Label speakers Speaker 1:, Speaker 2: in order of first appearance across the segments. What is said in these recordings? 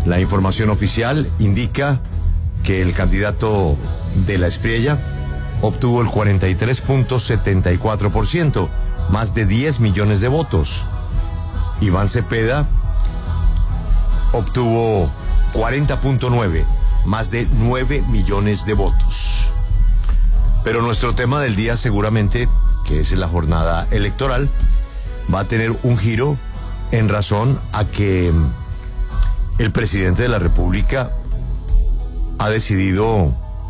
Speaker 1: La información oficial indica que el candidato de la Espriella obtuvo el 43.74%, más de 10 millones de votos. Iván Cepeda obtuvo 40.9, más de 9 millones de votos. Pero nuestro tema del día seguramente, que es la jornada electoral, va a tener un giro en razón a que el presidente de la República ha decidido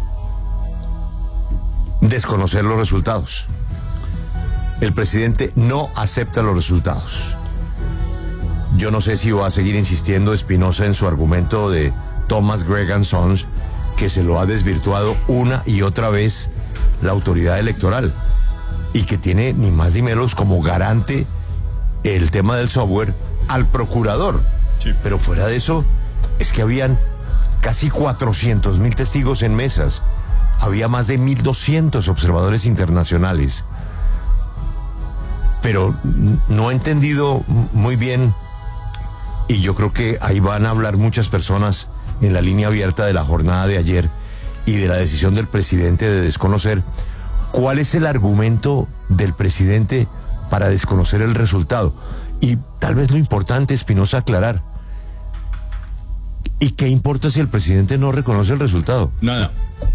Speaker 1: desconocer los resultados. El presidente no acepta los resultados. Yo no sé si va a seguir insistiendo Espinosa en su argumento de Thomas Gregg & Sons, que se lo ha desvirtuado una y otra vez la autoridad electoral y que tiene ni más ni menos como garante el tema del software al procurador. Sí. Pero fuera de eso, es que habían casi 400.000 testigos en mesas, había más de 1.200 observadores internacionales. Pero no he entendido muy bien, y yo creo que ahí van a hablar muchas personas en la línea abierta de la jornada de ayer y de la decisión del presidente de desconocer, ¿cuál es el argumento del presidente para desconocer el resultado? Y tal vez lo importante, Espinosa, aclarar, ¿y qué importa si el presidente no reconoce el resultado?
Speaker 2: Nada,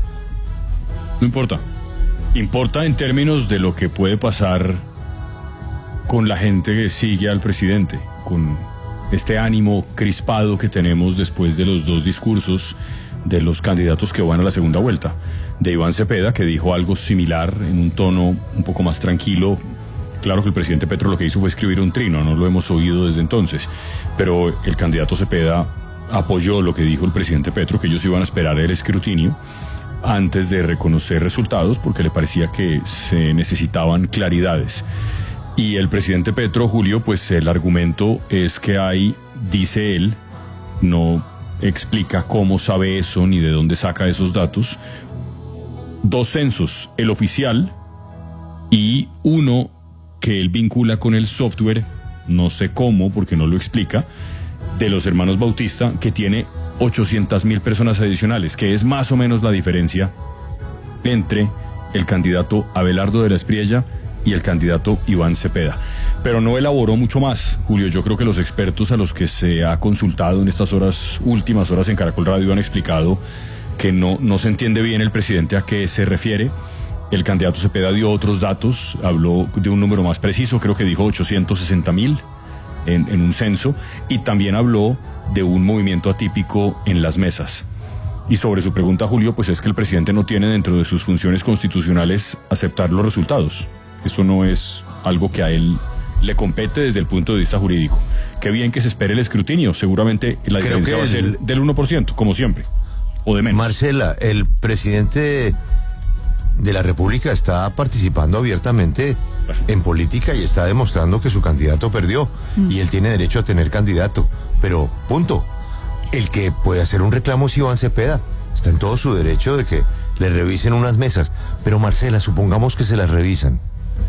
Speaker 2: no importa. Importa en términos de lo que puede pasar con la gente que sigue al presidente, con este ánimo crispado que tenemos después de los dos discursos de los candidatos que van a la segunda vuelta. De Iván Cepeda, que dijo algo similar en un tono un poco más tranquilo. Claro que el presidente Petro lo que hizo fue escribir un trino, no lo hemos oído desde entonces, pero el candidato Cepeda apoyó lo que dijo el presidente Petro, que ellos iban a esperar el escrutinio antes de reconocer resultados, porque le parecía que se necesitaban claridades. Y el presidente Petro, Julio, pues el argumento es que hay, dice él, no explica cómo sabe eso ni de dónde saca esos datos, dos censos, el oficial y uno que él vincula con el software, no sé cómo porque no lo explica, de los hermanos Bautista, que tiene 800.000 personas adicionales, que es más o menos la diferencia entre el candidato Abelardo de la Espriella y el candidato Iván Cepeda. Pero no elaboró mucho más, Julio. Yo creo que los expertos a los que se ha consultado en estas últimas horas en Caracol Radio han explicado que no se entiende bien el presidente a qué se refiere. El candidato Cepeda dio otros datos, habló de un número más preciso, creo que dijo 860.000 en un censo, y también habló de un movimiento atípico en las mesas. Y sobre su pregunta, Julio, pues es que el presidente no tiene dentro de sus funciones constitucionales aceptar los resultados. Eso no es algo que a él le compete desde el punto de vista jurídico. Qué bien que se espere el escrutinio, seguramente la diferencia va a ser del 1%, como siempre, o de menos.
Speaker 1: Marcela, el presidente de la República está participando abiertamente en política y está demostrando que su candidato perdió y él tiene derecho a tener candidato, pero punto. El que puede hacer un reclamo es Iván Cepeda, está en todo su derecho de que le revisen unas mesas, pero Marcela, supongamos que se las revisan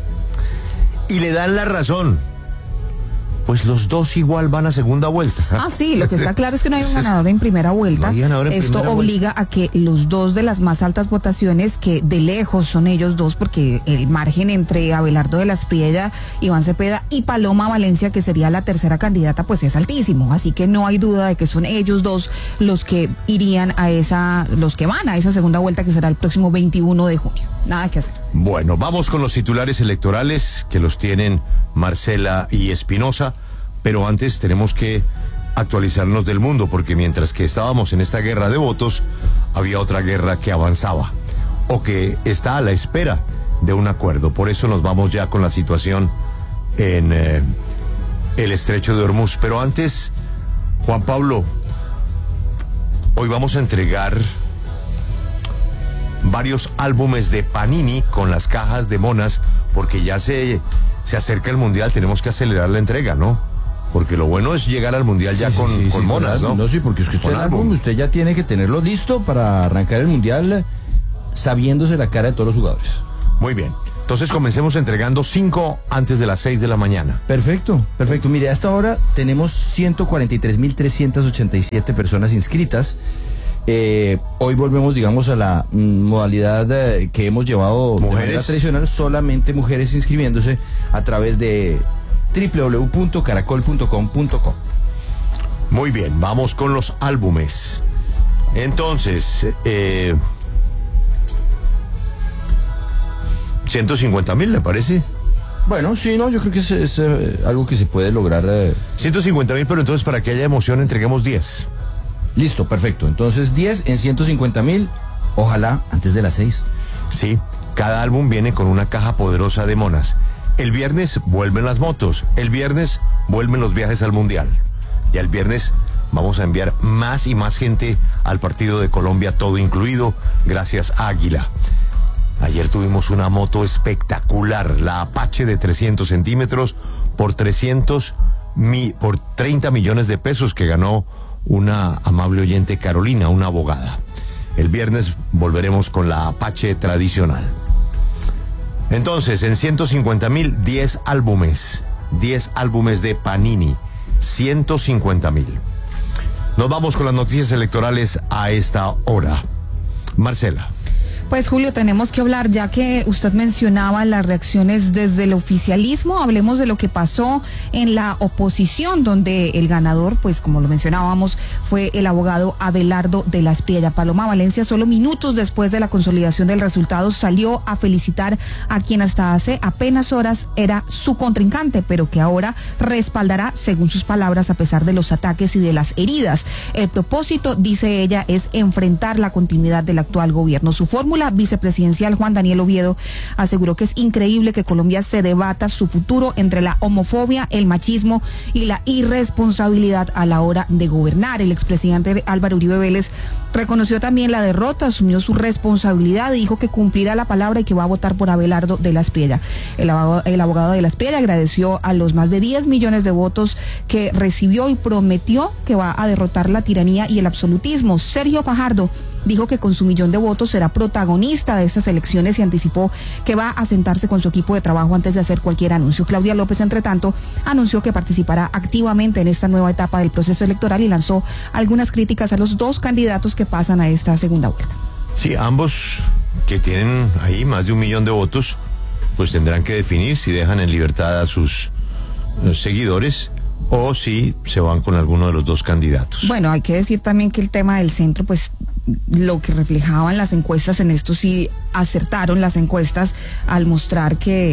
Speaker 1: y le dan la razón, pues los dos igual van a segunda vuelta.
Speaker 3: Sí, lo que está claro es que no hay un ganador en primera vuelta. Esto obliga a que los dos de las más altas votaciones, que de lejos son ellos dos, porque el margen entre Abelardo de la Espriella, Iván Cepeda y Paloma Valencia, que sería la tercera candidata, pues es altísimo. Así que no hay duda de que son ellos dos los que irían los que van a esa segunda vuelta, que será el próximo 21 de junio. Nada que hacer.
Speaker 1: Bueno, vamos con los titulares electorales que los tienen Marcela y Espinosa, pero antes tenemos que actualizarnos del mundo, porque mientras que estábamos en esta guerra de votos, había otra guerra que avanzaba, o que está a la espera de un acuerdo. Por eso nos vamos ya con la situación en el Estrecho de Hormuz. Pero antes, Juan Pablo, hoy vamos a entregar varios álbumes de Panini con las cajas de monas, porque ya se acerca el Mundial, tenemos que acelerar la entrega, ¿no? Porque lo bueno es llegar al Mundial ya con monas, ¿no?
Speaker 4: No, sí, porque es que usted, el álbum, usted ya tiene que tenerlo listo para arrancar el Mundial sabiéndose la cara de todos los jugadores.
Speaker 1: Muy bien. Entonces comencemos entregando 5 antes de las 6 de la mañana.
Speaker 4: Perfecto. Mire, hasta ahora tenemos 143.387 personas inscritas. Hoy volvemos, digamos, a la modalidad que hemos llevado de manera tradicional, solamente mujeres inscribiéndose a través de www.caracol.com.co.
Speaker 1: Muy bien, vamos con los álbumes. Entonces, 150.000, ¿le parece?
Speaker 4: Bueno, sí, no, yo creo que es algo que se puede lograr.
Speaker 1: 150.000, pero entonces para que haya emoción entreguemos 10.
Speaker 4: Listo, perfecto. Entonces 10 en 150.000, ojalá antes de las 6.
Speaker 1: Sí, cada álbum viene con una caja poderosa de monas. El viernes vuelven las motos, el viernes vuelven los viajes al Mundial. Y el viernes vamos a enviar más y más gente al partido de Colombia, todo incluido, gracias a Águila. Ayer tuvimos una moto espectacular, la Apache de 300 centímetros por 30 millones de pesos que ganó una amable oyente, Carolina, una abogada. El viernes volveremos con la Apache tradicional. Entonces, en 150.000, 10 álbumes de Panini, 150.000. Nos vamos con las noticias electorales a esta hora. Marcela.
Speaker 3: Pues Julio, tenemos que hablar, ya que usted mencionaba las reacciones desde el oficialismo, hablemos de lo que pasó en la oposición, donde el ganador, pues como lo mencionábamos, fue el abogado Abelardo de la Espriella. Paloma Valencia, solo minutos después de la consolidación del resultado, salió a felicitar a quien hasta hace apenas horas era su contrincante, pero que ahora respaldará, según sus palabras, a pesar de los ataques y de las heridas. El propósito, dice ella, es enfrentar la continuidad del actual gobierno. Su fórmula vicepresidencial, Juan Daniel Oviedo, aseguró que es increíble que Colombia se debata su futuro entre la homofobia, el machismo y la irresponsabilidad a la hora de gobernar. El expresidente Álvaro Uribe Vélez reconoció también la derrota, asumió su responsabilidad y dijo que cumplirá la palabra y que va a votar por Abelardo de la Espriella. El abogado de la Espriella agradeció a los más de 10 millones de votos que recibió y prometió que va a derrotar la tiranía y el absolutismo. Sergio Fajardo dijo que con su 1 millón de votos será protagonista de estas elecciones y anticipó que va a sentarse con su equipo de trabajo antes de hacer cualquier anuncio. Claudia López, entre tanto, anunció que participará activamente en esta nueva etapa del proceso electoral y lanzó algunas críticas a los dos candidatos que pasan a esta segunda vuelta.
Speaker 1: Sí, ambos que tienen ahí más de 1 millón de votos, pues tendrán que definir si dejan en libertad a sus seguidores o si se van con alguno de los dos candidatos.
Speaker 3: Bueno, hay que decir también que el tema del centro, pues lo que reflejaban las encuestas, en esto sí acertaron las encuestas al mostrar que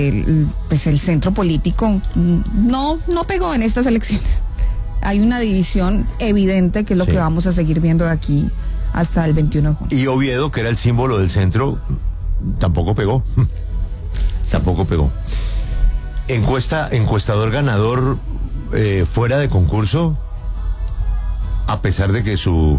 Speaker 3: el centro político no pegó en estas elecciones. Hay una división evidente que es lo que vamos a seguir viendo de aquí hasta el 21 de junio.
Speaker 1: Y Oviedo, que era el símbolo del centro, tampoco pegó. Tampoco pegó. Encuestador ganador fuera de concurso, a pesar de que su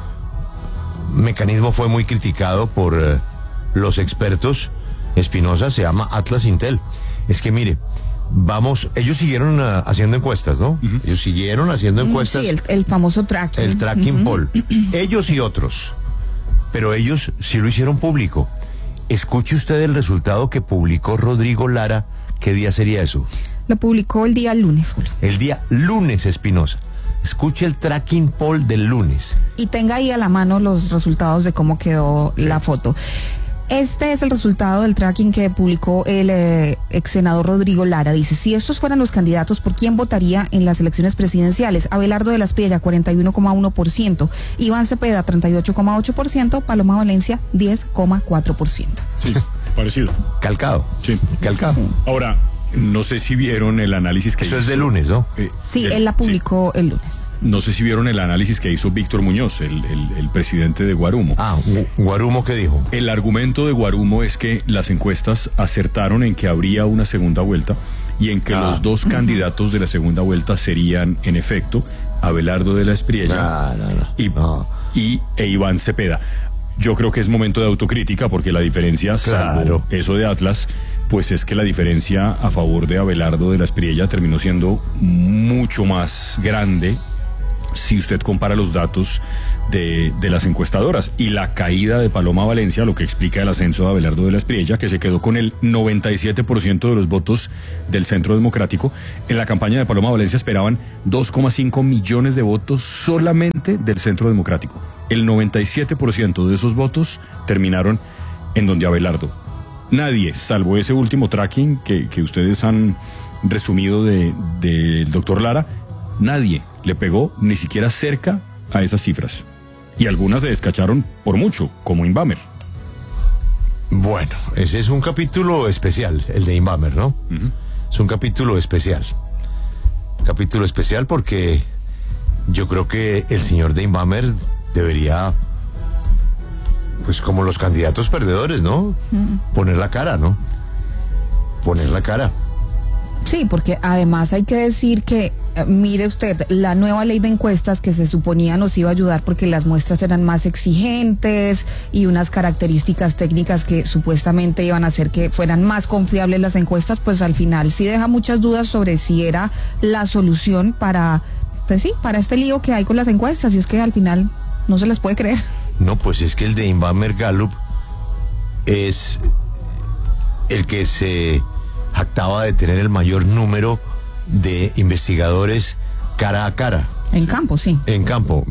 Speaker 1: mecanismo fue muy criticado por los expertos, Espinosa, se llama Atlas Intel. Es que mire, ellos siguieron haciendo encuestas, ¿no? Uh-huh. Ellos siguieron haciendo encuestas.
Speaker 3: Sí, el famoso tracking.
Speaker 1: El tracking poll. Ellos y otros. Pero ellos sí lo hicieron público. Escuche usted el resultado que publicó Rodrigo Lara. ¿Qué día sería eso?
Speaker 3: Lo publicó el día lunes, Julio.
Speaker 1: El día lunes, Espinosa. Escuche el tracking poll del lunes.
Speaker 3: Y tenga ahí a la mano los resultados de cómo quedó la foto. Este es el resultado del tracking que publicó el ex senador Rodrigo Lara. Dice, si estos fueran los candidatos, ¿por quién votaría en las elecciones presidenciales? Abelardo de la Espriella, 41,1%. Iván Cepeda, 38,8%. Paloma Valencia, 10,4%.
Speaker 2: Sí, parecido.
Speaker 1: Calcado.
Speaker 2: Sí.
Speaker 1: Calcado.
Speaker 2: Ahora, no sé si vieron el análisis que hizo.
Speaker 1: Eso es de lunes, ¿no?
Speaker 3: Sí, él la publicó el lunes.
Speaker 2: No sé si vieron el análisis que hizo Víctor Muñoz, el presidente de Guarumo.
Speaker 1: ¿Guarumo qué dijo?
Speaker 2: El argumento de Guarumo es que las encuestas acertaron en que habría una segunda vuelta y en que los dos candidatos de la segunda vuelta serían, en efecto, Abelardo de la Espriella y Iván Cepeda. Yo creo que es momento de autocrítica porque la diferencia, salvo eso de Atlas, pues es que la diferencia a favor de Abelardo de la Espriella terminó siendo mucho más grande si usted compara los datos de las encuestadoras, y la caída de Paloma Valencia, lo que explica el ascenso de Abelardo de la Espriella, que se quedó con el 97% de los votos del Centro Democrático. En la campaña de Paloma Valencia esperaban 2,5 millones de votos solamente del Centro Democrático. El 97% de esos votos terminaron en donde Abelardo. Nadie, salvo ese último tracking que ustedes han resumido del doctor Lara, nadie le pegó ni siquiera cerca a esas cifras. Y algunas se descacharon por mucho, como Inbamer.
Speaker 1: Bueno, ese es un capítulo especial, el de Inbamer, ¿no? Es un capítulo especial. Capítulo especial porque yo creo que el señor de Inbamer debería, pues como los candidatos perdedores, ¿no? Poner la cara, ¿no? Poner la cara.
Speaker 3: Sí, porque además hay que decir que, mire usted, la nueva ley de encuestas que se suponía nos iba a ayudar porque las muestras eran más exigentes y unas características técnicas que supuestamente iban a hacer que fueran más confiables las encuestas, pues al final sí deja muchas dudas sobre si era la solución para, pues sí, para este lío que hay con las encuestas, y es que al final no se les puede creer.
Speaker 1: No, pues es que el de Inbamer Gallup es el que se jactaba de tener el mayor número de investigadores cara a cara.
Speaker 3: En campo, sí.
Speaker 1: En campo.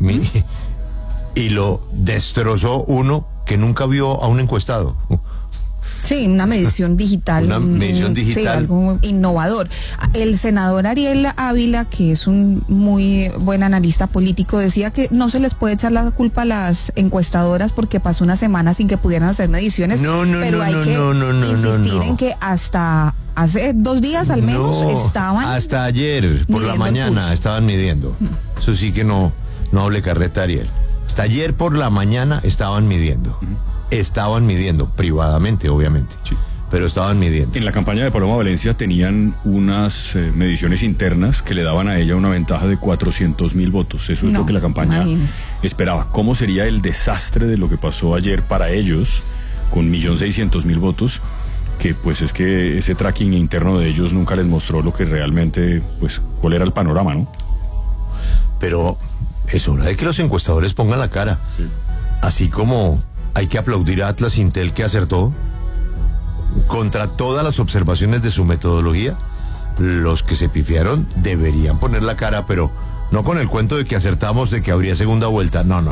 Speaker 1: Y lo destrozó uno que nunca vio a un encuestado.
Speaker 3: Sí, una medición digital.
Speaker 1: Una medición digital.
Speaker 3: Sí, algo innovador. El senador Ariel Ávila, que es un muy buen analista político, decía que no se les puede echar la culpa a las encuestadoras porque pasó una semana sin que pudieran hacer mediciones. Pero hay que insistir en que hasta hace 2 días al menos estaban.
Speaker 1: Hasta ayer por la mañana estaban midiendo. Eso sí que no hable carreta, Ariel. Hasta ayer por la mañana estaban midiendo. Estaban midiendo, privadamente, obviamente.
Speaker 2: Sí.
Speaker 1: Pero estaban midiendo.
Speaker 2: En la campaña de Paloma Valencia tenían unas mediciones internas que le daban a ella una ventaja de 400,000 votos. Eso es lo que la campaña esperaba. ¿Cómo sería el desastre de lo que pasó ayer para ellos, con 1.600.000 votos? Que pues es que ese tracking interno de ellos nunca les mostró lo que realmente, pues, cuál era el panorama, ¿no?
Speaker 1: Pero es hora de que los encuestadores pongan la cara. Sí. Así como hay que aplaudir a Atlas Intel, que acertó contra todas las observaciones de su metodología. Los que se pifiaron deberían poner la cara, pero no con el cuento de que acertamos de que habría segunda vuelta. No.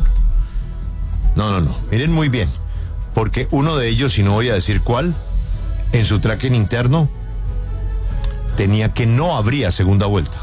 Speaker 1: Miren muy bien, porque uno de ellos, y no voy a decir cuál, en su tracking interno tenía que no habría segunda vuelta.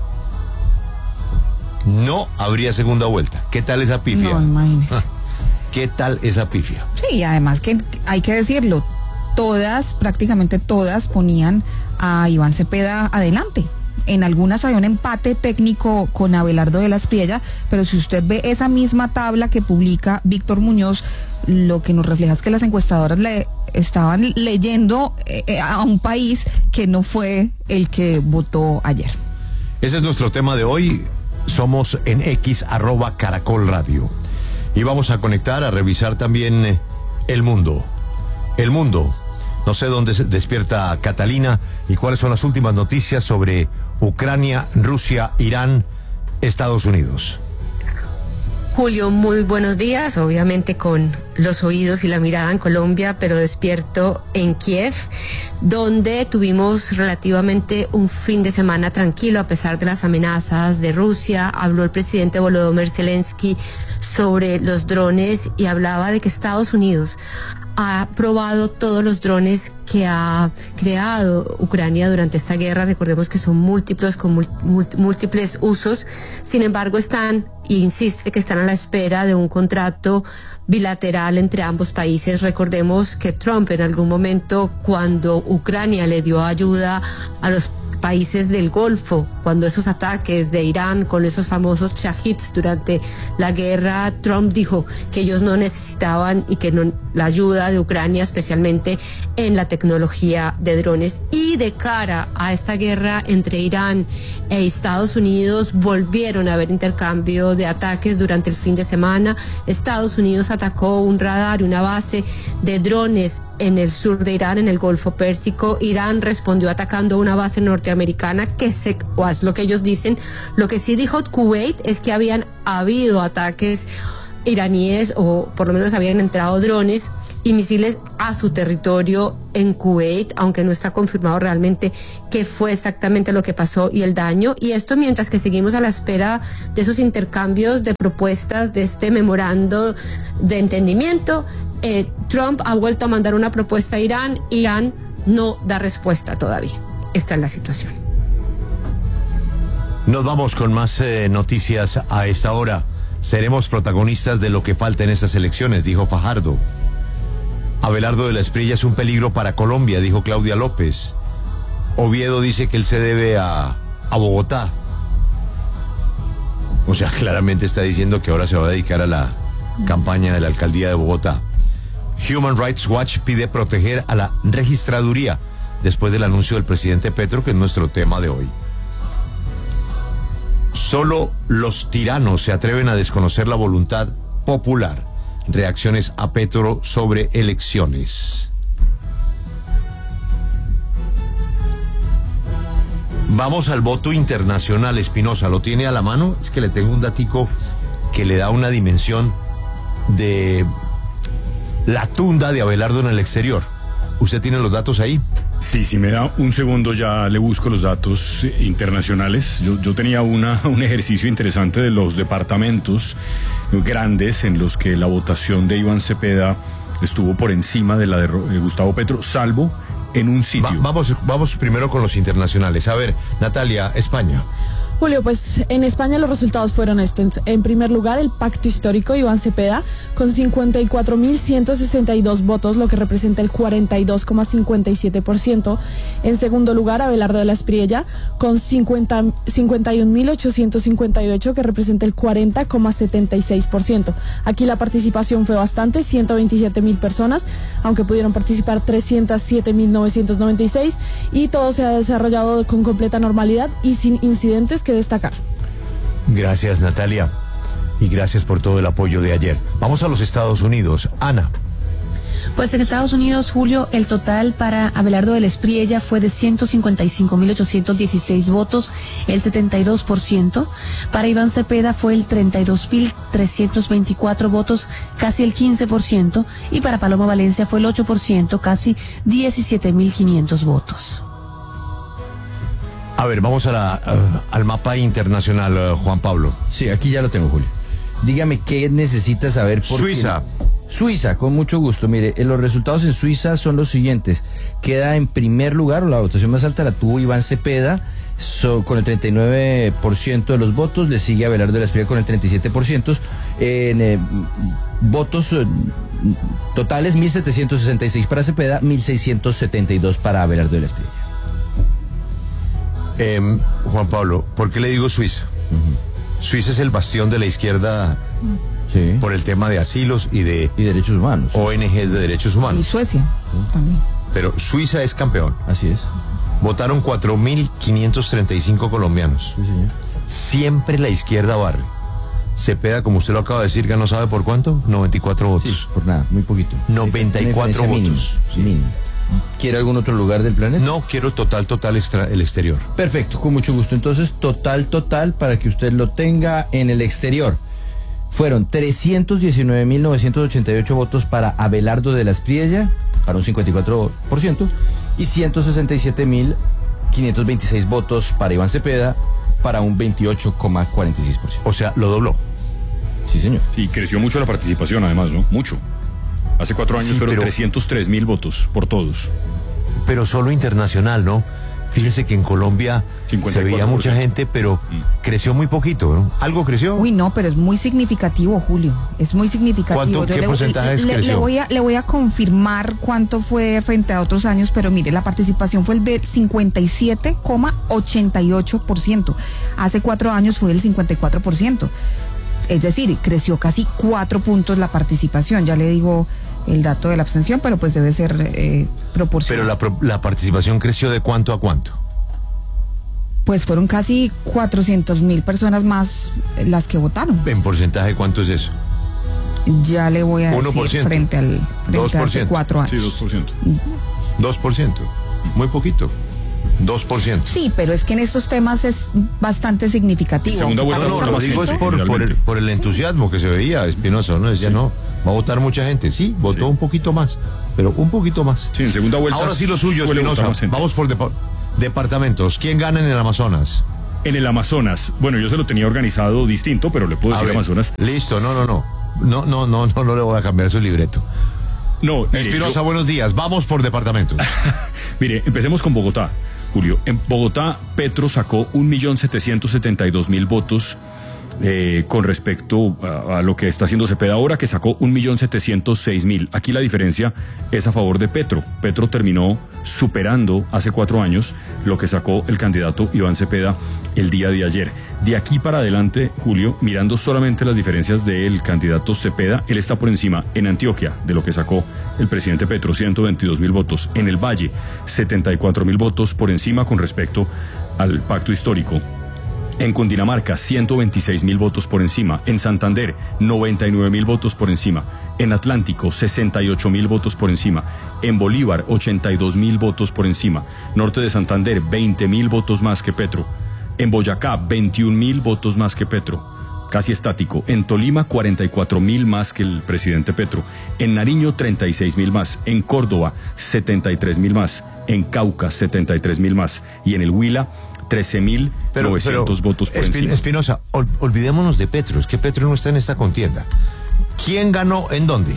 Speaker 1: No habría segunda vuelta. ¿Qué tal esa pifia?
Speaker 3: No, imagínese.
Speaker 1: ¿Qué tal esa pifia?
Speaker 3: Sí, además que hay que decirlo, prácticamente todas ponían a Iván Cepeda adelante. En algunas había un empate técnico con Abelardo de la Espriella, pero si usted ve esa misma tabla que publica Víctor Muñoz, lo que nos refleja es que las encuestadoras le estaban leyendo a un país que no fue el que votó ayer.
Speaker 1: Ese es nuestro tema de hoy. Somos en X @Caracol Radio. Y vamos a conectar, a revisar también el mundo. El mundo. No sé dónde se despierta Catalina y cuáles son las últimas noticias sobre Ucrania, Rusia, Irán, Estados Unidos.
Speaker 5: Julio, muy buenos días, obviamente con los oídos y la mirada en Colombia, pero despierto en Kiev, donde tuvimos relativamente un fin de semana tranquilo a pesar de las amenazas de Rusia. Habló el presidente Volodymyr Zelensky sobre los drones y hablaba de que Estados Unidos ha probado todos los drones que ha creado Ucrania durante esta guerra. Recordemos que son múltiples, con múltiples usos. Sin embargo, insiste que están a la espera de un contrato bilateral entre ambos países. Recordemos que Trump en algún momento, cuando Ucrania le dio ayuda a los países del Golfo, cuando esos ataques de Irán con esos famosos shahids durante la guerra, Trump dijo que ellos no necesitaban y que la ayuda de Ucrania, especialmente en la tecnología de drones. Y de cara a esta guerra entre Irán e Estados Unidos, volvieron a haber intercambio de ataques durante el fin de semana. Estados Unidos atacó un radar, una base de drones en el sur de Irán, en el Golfo Pérsico. Irán respondió atacando una base norteamericana o es lo que ellos dicen. Lo que sí dijo Kuwait es que habían habido ataques iraníes, o por lo menos habían entrado drones y misiles a su territorio en Kuwait, aunque no está confirmado realmente qué fue exactamente lo que pasó y el daño. Y esto mientras que seguimos a la espera de esos intercambios de propuestas, de este memorando de entendimiento. Trump ha vuelto a mandar una propuesta a Irán. Irán no da respuesta todavía. Esta es la situación.
Speaker 1: Nos vamos con más noticias a esta hora. Seremos protagonistas de lo que falta en estas elecciones, dijo Fajardo. Abelardo de la Espriella es un peligro para Colombia, dijo Claudia López. Oviedo dice que él se debe a Bogotá. O sea, claramente está diciendo que ahora se va a dedicar a la campaña de la alcaldía de Bogotá. Human Rights Watch pide proteger a la registraduría después del anuncio del presidente Petro, que es nuestro tema de hoy. Solo los tiranos se atreven a desconocer la voluntad popular. Reacciones a Petro sobre elecciones. Vamos al voto internacional, Espinosa. ¿Lo tiene a la mano? Es que le tengo un datico que le da una dimensión de la tunda de Abelardo en el exterior. ¿Usted tiene los datos ahí?
Speaker 2: Sí, si me da un segundo ya le busco los datos internacionales. Yo tenía un ejercicio interesante de los departamentos grandes en los que la votación de Iván Cepeda estuvo por encima de la de Gustavo Petro, salvo en un sitio.
Speaker 1: Vamos primero con los internacionales. A ver, Natalia, España.
Speaker 6: Julio, pues en España los resultados fueron estos. En primer lugar, el pacto histórico Iván Cepeda, con 54.162 votos, lo que representa el 42,57%. En segundo lugar, Abelardo de la Espriella, con 51.858, que representa el 40,76%. Aquí la participación fue bastante, 127.000 personas, aunque pudieron participar 307.996, y todo se ha desarrollado con completa normalidad y sin incidentes que destacar.
Speaker 1: Gracias, Natalia, y gracias por todo el apoyo de ayer. Vamos a los Estados Unidos. Ana.
Speaker 7: Pues en Estados Unidos, Julio, el total para Abelardo de la Espriella fue de 155.816 votos, el 72%. Para Iván Cepeda fue el 32.324 votos, casi el 15%. Y para Paloma Valencia fue el 8%, casi 17.500 votos.
Speaker 1: A ver, vamos al mapa internacional, Juan Pablo.
Speaker 4: Sí, aquí ya lo tengo, Julio. Dígame qué necesita saber por
Speaker 1: Suiza.
Speaker 4: Suiza, con mucho gusto. Mire, los resultados en Suiza son los siguientes. Queda en primer lugar, o la votación más alta la tuvo Iván Cepeda, con el 39% de los votos. Le sigue Abelardo de la Espriella con el 37%. En votos totales, 1.766 para Cepeda, 1.672 para Abelardo de la Espriella.
Speaker 1: Juan Pablo, ¿por qué le digo Suiza? Suiza es el bastión de la izquierda, sí, por el tema de asilos y
Speaker 4: derechos humanos,
Speaker 1: ONGs de derechos humanos.
Speaker 3: Y Suecia también.
Speaker 1: Pero Suiza es campeón.
Speaker 4: Así es.
Speaker 1: Votaron 4.535 colombianos.
Speaker 4: Sí, señor.
Speaker 1: Siempre la izquierda barre. Cepeda, como usted lo acaba de decir, ganó, ¿sabe por cuánto? 94 votos.
Speaker 4: Sí, por nada, muy poquito.
Speaker 1: 94 votos.
Speaker 4: Mínimo, sí. Mínimo. ¿Quiere algún otro lugar del planeta?
Speaker 1: No, quiero total el exterior.
Speaker 4: Perfecto, con mucho gusto. Entonces, total, para que usted lo tenga en el exterior. Fueron 319.988 votos para Abelardo de la Espriella, para un 54%, y 167.526 votos para Iván Cepeda, para un 28,46%.
Speaker 1: O sea, lo dobló.
Speaker 4: Sí, señor.
Speaker 2: Y creció mucho la participación, además, ¿no? Mucho. Hace 4 años fueron 303.000 votos por todos.
Speaker 1: Pero solo internacional, ¿no? Fíjese que en Colombia 54%. Se veía mucha gente, pero creció muy poquito, ¿no? ¿Algo creció?
Speaker 3: Uy, no, pero es muy significativo, Julio. Es muy significativo.
Speaker 1: ¿Qué porcentaje creció?
Speaker 3: Le voy a confirmar cuánto fue frente a otros años, pero mire, la participación fue el de 57,88%. Hace 4 años fue el 54%. Es decir, creció casi 4 puntos la participación. Ya le digo el dato de la abstención, pero pues debe ser proporcional.
Speaker 1: Pero la participación creció ¿de cuánto a cuánto?
Speaker 3: Pues fueron casi 400.000 personas más las que votaron.
Speaker 1: ¿En porcentaje cuánto es eso?
Speaker 3: Ya le voy a decir
Speaker 1: 1%.
Speaker 3: frente a hace 4 años.
Speaker 2: Sí, 2%.
Speaker 1: 2%. Muy poquito. 2%.
Speaker 3: Sí, pero es que en estos temas es bastante significativo.
Speaker 2: Segunda vuelta,
Speaker 1: No, lo digo es por el entusiasmo que se veía, Espinosa, ¿no? Decía, no, va a votar mucha gente. Sí, votó un poquito más, pero un poquito más.
Speaker 2: Sí, en segunda vuelta.
Speaker 1: Ahora sí lo suyo, Espinosa. Vamos por departamentos. ¿Quién gana en el Amazonas?
Speaker 2: En el Amazonas, bueno, yo se lo tenía organizado distinto, pero le puedo decir Amazonas.
Speaker 1: Listo, no le voy a cambiar su libreto.
Speaker 2: No,
Speaker 1: Espinosa, buenos días. Vamos por departamentos.
Speaker 2: Mire, empecemos con Bogotá, Julio. En Bogotá, Petro sacó 1.772.000 votos con respecto a lo que está haciendo Cepeda ahora, que sacó 1.706.000. Aquí la diferencia es a favor de Petro. Petro terminó superando hace 4 años lo que sacó el candidato Iván Cepeda el día de ayer. De aquí para adelante, Julio, mirando solamente las diferencias del candidato Cepeda, él está por encima en Antioquia de lo que sacó el presidente Petro, 122.000 votos. En el Valle, 74.000 votos por encima con respecto al pacto histórico. En Cundinamarca, 126.000 votos por encima. En Santander, 99.000 votos por encima. En Atlántico, 68.000 votos por encima. En Bolívar, 82.000 votos por encima. Norte de Santander, 20.000 votos más que Petro. En Boyacá, 21.000 votos más que Petro. Casi estático. En Tolima, 44.000 más que el presidente Petro. En Nariño, 36.000 más. En Córdoba, 73.000 más. En Cauca, 73.000 más. Y en el Huila, 13.900 votos por encima.
Speaker 1: Espinosa, olvidémonos de Petro, es que Petro no está en esta contienda. ¿Quién ganó en dónde?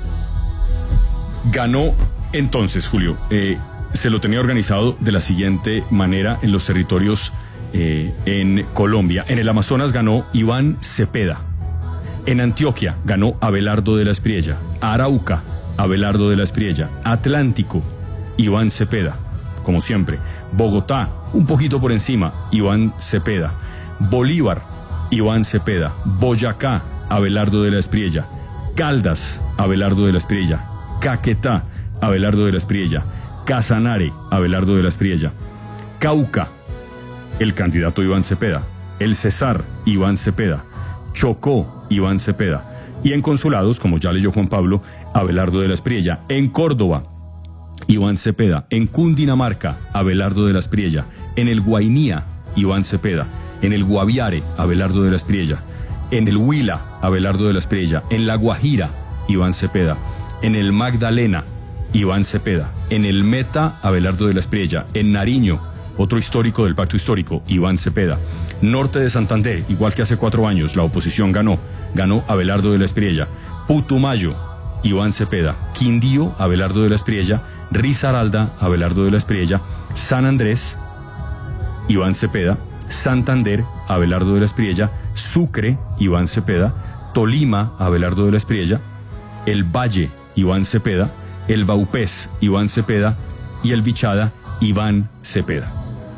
Speaker 2: Ganó entonces, Julio, se lo tenía organizado de la siguiente manera en los territorios en Colombia. En el Amazonas ganó Iván Cepeda. En Antioquia ganó Abelardo de la Espriella. Arauca, Abelardo de la Espriella. Atlántico, Iván Cepeda, como siempre. Bogotá, un poquito por encima, Iván Cepeda. Bolívar, Iván Cepeda. Boyacá, Abelardo de la Espriella. Caldas, Abelardo de la Espriella. Caquetá, Abelardo de la Espriella. Casanare, Abelardo de la Espriella. Cauca, el candidato Iván Cepeda. El Cesar, Iván Cepeda. Chocó, Iván Cepeda. Y en consulados, como ya leyó Juan Pablo, Abelardo de la Espriella. En Córdoba, Iván Cepeda. En Cundinamarca, Abelardo de la Espriella. En el Guainía, Iván Cepeda. En el Guaviare, Abelardo de la Espriella. En el Huila, Abelardo de la Espriella. En la Guajira, Iván Cepeda. En el Magdalena, Iván Cepeda. En el Meta, Abelardo de la Espriella. En Nariño, otro histórico del pacto histórico, Iván Cepeda. Norte de Santander, igual que hace 4 años, la oposición ganó Abelardo de la Espriella. Putumayo, Iván Cepeda. Quindío, Abelardo de la Espriella. Risaralda, Abelardo de la Espriella. San Andrés, Iván Cepeda. Santander, Abelardo de la Espriella. Sucre, Iván Cepeda. Tolima, Abelardo de la Espriella. El Valle, Iván Cepeda. El Vaupés, Iván Cepeda. Y el Vichada, Iván Cepeda.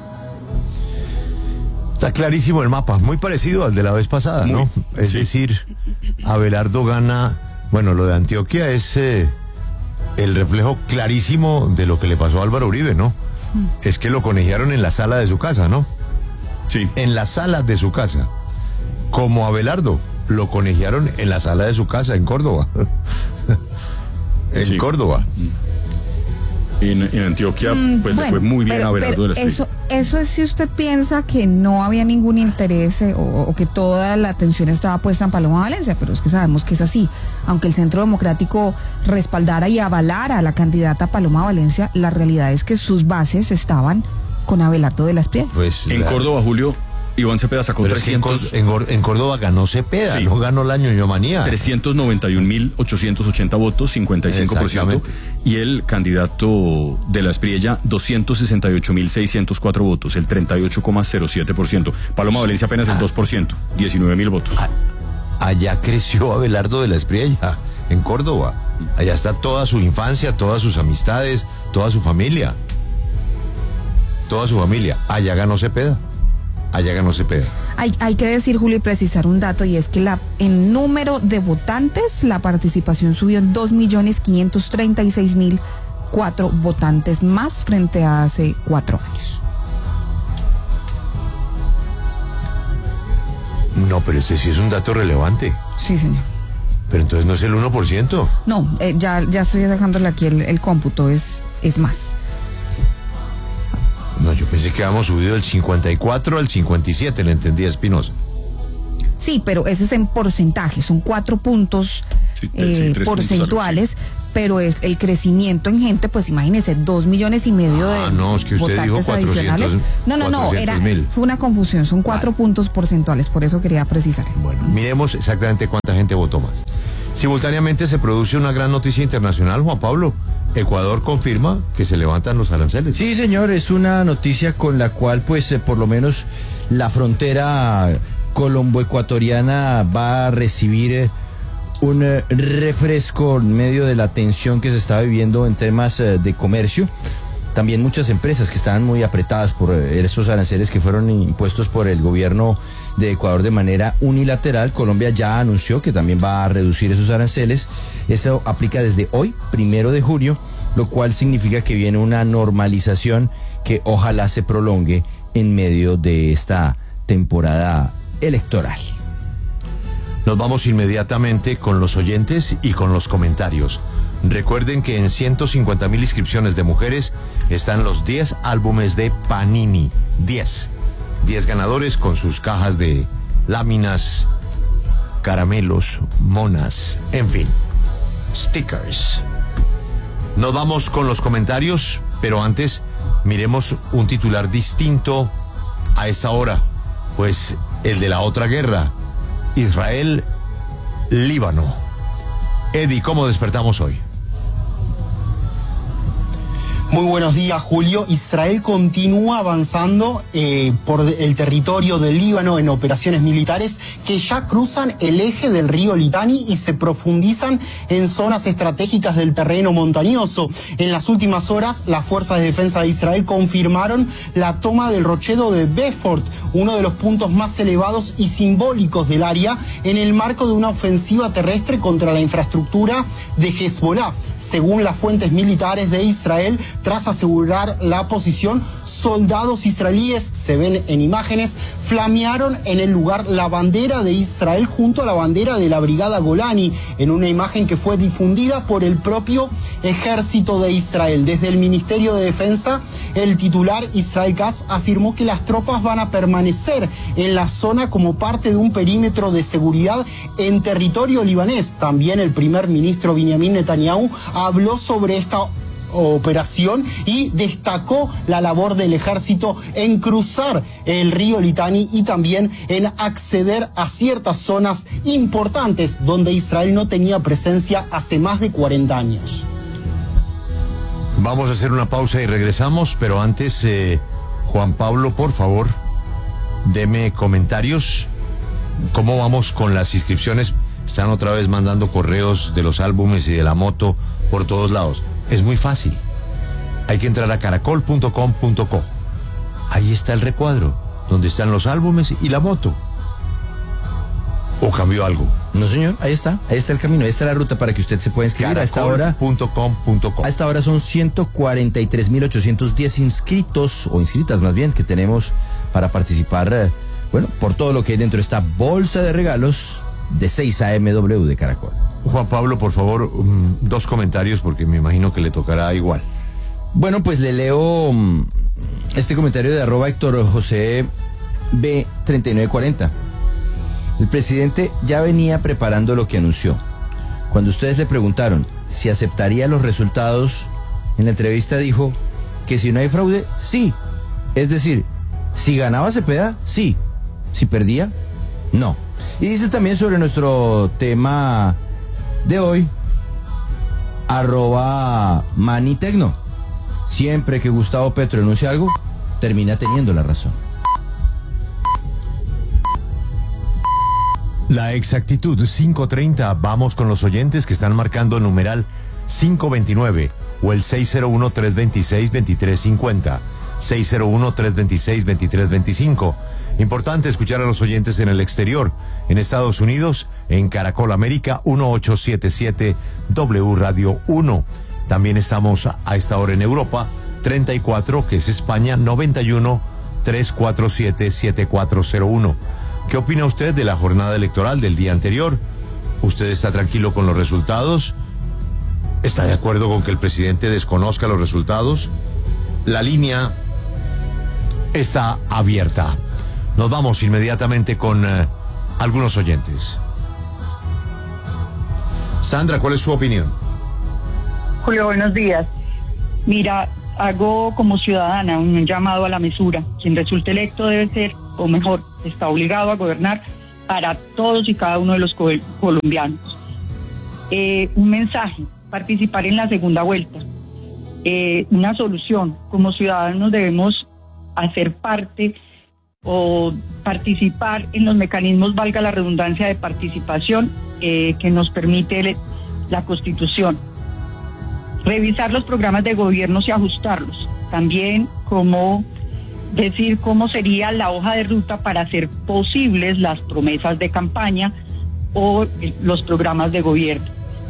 Speaker 1: Está clarísimo el mapa, muy parecido al de la vez pasada, ¿no? Es decir, Abelardo gana, bueno, lo de Antioquia es el reflejo clarísimo de lo que le pasó a Álvaro Uribe, ¿no? Es que lo conejearon en la sala de su casa, ¿no?
Speaker 2: Sí.
Speaker 1: En la sala de su casa. Como Abelardo, lo conejearon en la sala de su casa, en Córdoba. En Córdoba.
Speaker 2: En Antioquia, pues le fue muy bien a Abelardo de la Espriella.
Speaker 3: Eso es si usted piensa que no había ningún interés o que toda la atención estaba puesta en Paloma Valencia, pero es que sabemos que es así. Aunque el Centro Democrático respaldara y avalara a la candidata Paloma Valencia, la realidad es que sus bases estaban con Abelardo de la Espriella.
Speaker 1: Pues
Speaker 2: en Córdoba, Julio, Iván Cepeda sacó 300...
Speaker 1: En Córdoba ganó Cepeda, sí. No ganó la ñoñomanía.
Speaker 2: 391.880 votos, 55%. Y el candidato de la Espriella, 268.604 votos, el 38,07%. Paloma Valencia apenas el 2%, 19.000 votos.
Speaker 1: Allá creció Abelardo de la Espriella, en Córdoba. Allá está toda su infancia, todas sus amistades, toda su familia. Toda su familia. Allá ganó Cepeda. Allá ganó Cepeda.
Speaker 3: Hay que decir, Julio, y precisar un dato, y es que en número de votantes, la participación subió en 2.536.004 votantes más frente a hace 4 años.
Speaker 1: No, pero ese sí es un dato relevante.
Speaker 3: Sí, señor.
Speaker 1: Pero entonces no es el 1%.
Speaker 3: No, ya estoy dejándole aquí el cómputo, es más.
Speaker 1: No, yo pensé que habíamos subido del 54 al 57, le entendí a Espinosa.
Speaker 3: Sí, pero ese es en porcentaje, son 4 puntos porcentuales, pero es el crecimiento en gente, pues imagínese, 2,5 millones de
Speaker 1: no, es que usted dijo 400,
Speaker 3: adicionales. No, fue una confusión, son 4 puntos porcentuales, por eso quería precisar.
Speaker 1: Bueno, miremos exactamente cuánta gente votó más. Simultáneamente se produce una gran noticia internacional, Juan Pablo. Ecuador confirma que se levantan los aranceles.
Speaker 4: Sí, señor, es una noticia con la cual, pues, por lo menos la frontera colombo-ecuatoriana va a recibir un refresco en medio de la tensión que se está viviendo en temas de comercio. También muchas empresas que estaban muy apretadas por esos aranceles que fueron impuestos por el gobierno de Ecuador de manera unilateral. Colombia ya anunció que también va a reducir esos aranceles. Eso aplica desde hoy, 1 de junio, lo cual significa que viene una normalización que ojalá se prolongue en medio de esta temporada electoral.
Speaker 1: Nos vamos inmediatamente con los oyentes y con los comentarios. Recuerden que en 150,000 inscripciones de mujeres están los 10 álbumes de Panini. 10 ganadores con sus cajas de láminas, caramelos, monas, en fin, stickers. Nos vamos con los comentarios, pero antes miremos un titular distinto a esta hora, pues el de la otra guerra, Israel-Líbano. Eddie, ¿cómo despertamos hoy?
Speaker 8: Muy buenos días, Julio. Israel continúa avanzando por el territorio del Líbano en operaciones militares que ya cruzan el eje del río Litani y se profundizan en zonas estratégicas del terreno montañoso. En las últimas horas, las fuerzas de defensa de Israel confirmaron la toma del rochedo de Beaufort, uno de los puntos más elevados y simbólicos del área, en el marco de una ofensiva terrestre contra la infraestructura de Hezbollah. Según las fuentes militares de Israel, tras asegurar la posición, soldados israelíes, se ven en imágenes, flamearon en el lugar la bandera de Israel junto a la bandera de la brigada Golani, en una imagen que fue difundida por el propio ejército de Israel. Desde el Ministerio de Defensa, el titular Israel Katz afirmó que las tropas van a permanecer en la zona como parte de un perímetro de seguridad en territorio libanés. También el primer ministro Benjamin Netanyahu habló sobre esta operación y destacó la labor del ejército en cruzar el río Litani y también en acceder a ciertas zonas importantes donde Israel no tenía presencia hace más de 40 años.
Speaker 1: Vamos a hacer una pausa y regresamos, pero antes, Juan Pablo, por favor, deme comentarios. ¿Cómo vamos con las inscripciones? Están otra vez mandando correos de los álbumes y de la moto por todos lados. Es muy fácil. Hay que entrar a caracol.com.co. Ahí está el recuadro, donde están los álbumes y la moto. ¿O cambió algo?
Speaker 4: No, señor, ahí está el camino, ahí está la ruta para que usted se pueda inscribir.
Speaker 1: Caracol.com.co.
Speaker 4: A esta hora son 143.810 inscritos, o inscritas más bien, que tenemos para participar, por todo lo que hay dentro de esta bolsa de regalos de 6 AMW de Caracol.
Speaker 1: Juan Pablo, por favor, 2 comentarios porque me imagino que le tocará igual.
Speaker 4: Bueno, pues le leo este comentario de @Héctor José B3940. El presidente ya venía preparando lo que anunció. Cuando ustedes le preguntaron si aceptaría los resultados, en la entrevista dijo que si no hay fraude, sí. Es decir, si ganaba Cepeda, sí. Si perdía, no. Y dice también sobre nuestro tema de hoy, @Manitecno. Siempre que Gustavo Petro enuncia algo, termina teniendo la razón.
Speaker 1: La exactitud, 5:30. Vamos con los oyentes que están marcando el numeral 529 o el 601-326-2350. 601-326-2325. Importante escuchar a los oyentes en el exterior. En Estados Unidos, en Caracol América 1877 W Radio 1. También estamos a esta hora en Europa 34, que es España, 91-347-7401. ¿Qué opina usted de la jornada electoral del día anterior? ¿Usted está tranquilo con los resultados? ¿Está de acuerdo con que el presidente desconozca los resultados? La línea está abierta. Nos vamos inmediatamente con algunos oyentes. Sandra, ¿cuál es su opinión?
Speaker 9: Julio, buenos días. Mira, hago como ciudadana un llamado a la mesura. Quien resulte electo debe ser, o mejor, está obligado a gobernar para todos y cada uno de los colombianos. Un mensaje, participar en la segunda vuelta. Una solución, como ciudadanos debemos hacer parte o participar en los mecanismos, valga la redundancia, de participación que nos permite la Constitución. Revisar los programas de gobierno y ajustarlos. También cómo sería la hoja de ruta para hacer posibles las promesas de campaña o los programas de gobierno.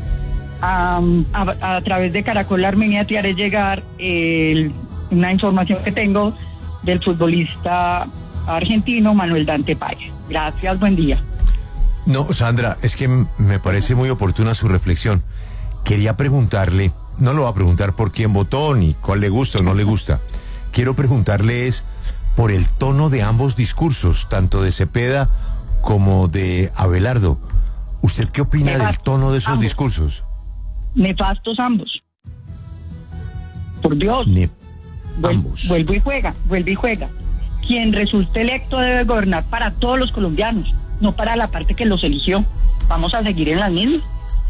Speaker 9: A través de Caracol Armenia te haré llegar una información que tengo del futbolista argentino Manuel Dante Páez. Gracias, buen día.
Speaker 1: No, Sandra, es que me parece muy oportuna su reflexión. Quería preguntarle, no lo va a preguntar por quién votó ni cuál le gusta o no le gusta. Quiero preguntarle es por el tono de ambos discursos, tanto de Cepeda como de Abelardo. ¿Usted qué opina del tono de esos discursos?
Speaker 9: Nefastos ambos. Por Dios.
Speaker 1: Ambos.
Speaker 9: Vuelve y juega. Quien resulte electo debe gobernar para todos los colombianos, no para la parte que los eligió. Vamos a seguir en las mismas.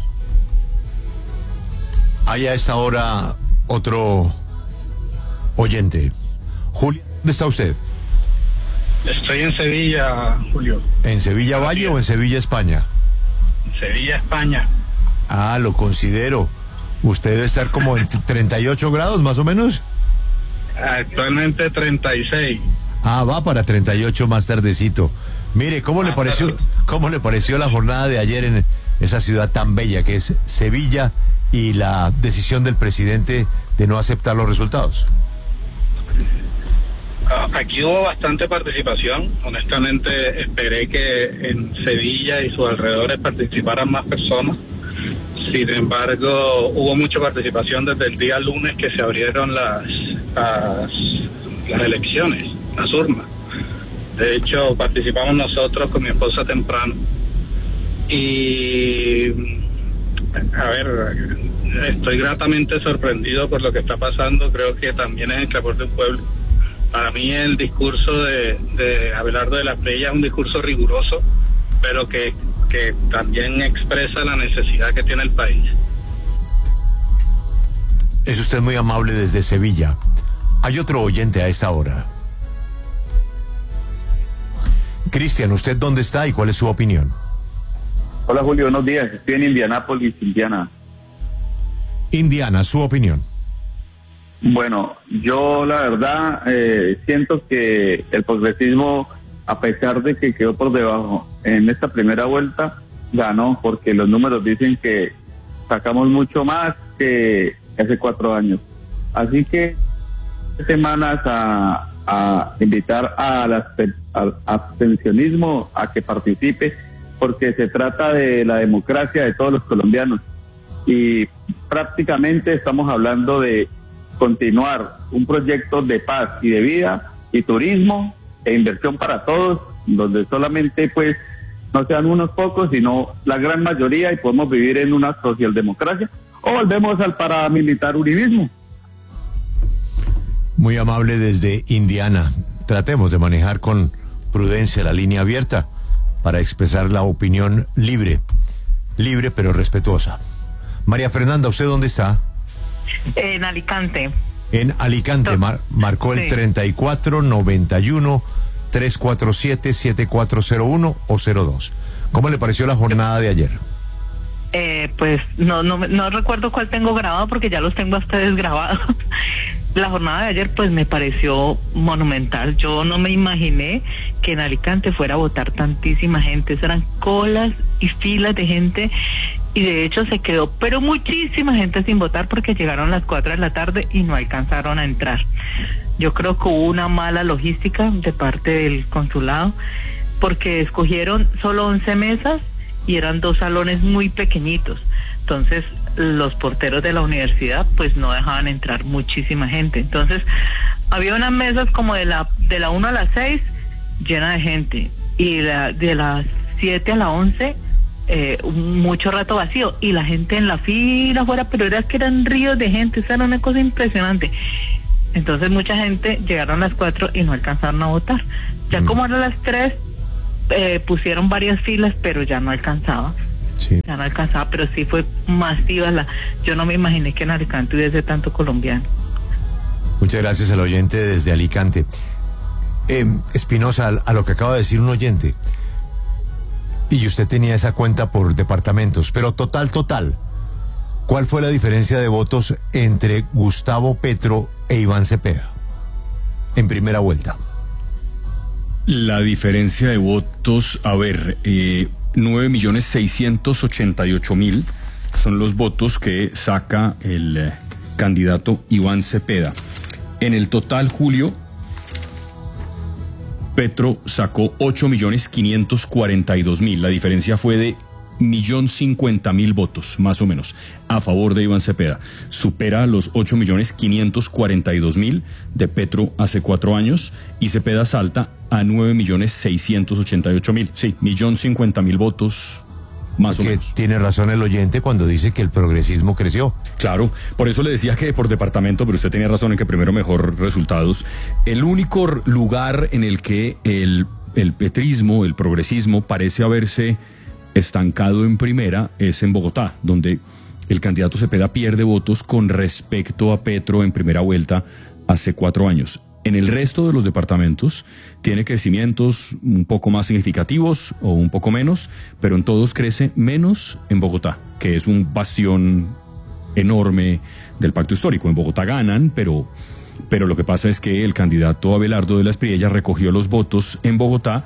Speaker 1: Hay a esta hora otro oyente. Julio, ¿dónde está usted?
Speaker 10: Estoy en Sevilla, Julio.
Speaker 1: ¿En Sevilla Valle o en Sevilla España?
Speaker 10: En Sevilla, España.
Speaker 1: Ah, lo considero. ¿Usted debe estar como en 38 grados más o menos?
Speaker 10: Actualmente 36.
Speaker 1: Ah, va para 38 más tardecito. Mire, ¿cómo le pareció la jornada de ayer en esa ciudad tan bella que es Sevilla y la decisión del presidente de no aceptar los resultados?
Speaker 10: Aquí hubo bastante participación. Honestamente, esperé que en Sevilla y sus alrededores participaran más personas. Sin embargo, hubo mucha participación desde el día lunes que se abrieron las elecciones, las urnas. De hecho, participamos nosotros con mi esposa temprano. Y, a ver, estoy gratamente sorprendido por lo que está pasando. Creo que también es el clamor del pueblo. Para mí el discurso de Abelardo de la Espriella es un discurso riguroso, pero que también expresa la necesidad que tiene el país.
Speaker 1: Es usted muy amable desde Sevilla. Hay otro oyente a esta hora. Cristian, ¿usted dónde está y cuál es su opinión?
Speaker 11: Hola Julio, buenos días. Estoy en Indianápolis, Indiana.
Speaker 1: Indiana, su opinión.
Speaker 11: Bueno, yo la verdad siento que el progresismo, a pesar de que quedó por debajo en esta primera vuelta, ganó porque los números dicen que sacamos mucho más que hace 4 años. Así que semanas a invitar al abstencionismo a que participe, porque se trata de la democracia de todos los colombianos y prácticamente estamos hablando de continuar un proyecto de paz y de vida y turismo e inversión para todos, donde solamente pues no sean unos pocos, sino la gran mayoría, y podemos vivir en una socialdemocracia, o volvemos al paramilitar uribismo.
Speaker 1: Muy amable desde Indiana. Tratemos de manejar con prudencia la línea abierta para expresar la opinión libre pero respetuosa. María Fernanda, ¿usted dónde está?
Speaker 12: En Alicante.
Speaker 1: En Alicante, marcó el 3491-347-7401 o 02. ¿Cómo le pareció la jornada de ayer?
Speaker 12: Pues no recuerdo cuál tengo grabado porque ya los tengo a ustedes grabados. La jornada de ayer pues me pareció monumental. Yo no me imaginé que en Alicante fuera a votar tantísima gente. Eran colas y filas de gente y de hecho se quedó pero muchísima gente sin votar porque llegaron las 4 de la tarde y no alcanzaron a entrar. Yo creo que hubo una mala logística de parte del consulado porque escogieron solo 11 mesas y eran 2 salones muy pequeñitos. Entonces los porteros de la universidad pues no dejaban entrar muchísima gente. Entonces había unas mesas como de la 1 a las 6 llena de gente, y de las 7 a las 11 mucho rato vacío, y la gente en la fila afuera, pero era que eran ríos de gente, esa era una cosa impresionante. Entonces mucha gente llegaron a las 4 y no alcanzaron a votar. Ya como a las 3 pusieron varias filas, pero ya no alcanzaba.
Speaker 1: Sí.
Speaker 12: Ya no alcanzaba, pero sí fue masiva yo no me imaginé que en Alicante hubiese tanto colombiano.
Speaker 1: Muchas gracias al oyente desde Alicante. Espinosa, a lo que acaba de decir un oyente, y usted tenía esa cuenta por departamentos, pero total, ¿cuál fue la diferencia de votos entre Gustavo Petro e Iván Cepeda en primera vuelta?
Speaker 2: La diferencia de votos, 9.688.000 son los votos que saca el candidato Iván Cepeda. En el total, Julio, Petro sacó 8.542.000. La diferencia fue de 1.050.000 votos, más o menos, a favor de Iván Cepeda. Supera los 8.542.000 de Petro hace 4 años, y Cepeda salta a 9.688.000. Sí, 1.050.000 votos, más o menos.
Speaker 1: Tiene razón el oyente cuando dice que el progresismo creció.
Speaker 2: Claro, por eso le decía que por departamento, pero usted tenía razón en que primero mejor resultados. El único lugar en el que el petrismo, el progresismo, parece haberse estancado en primera es en Bogotá, donde el candidato Cepeda pierde votos con respecto a Petro en primera vuelta hace 4 años. En el resto de los departamentos tiene crecimientos un poco más significativos o un poco menos, pero en todos crece menos en Bogotá, que es un bastión enorme del pacto histórico. En Bogotá ganan, pero lo que pasa es que el candidato Abelardo de la Espriella recogió los votos en Bogotá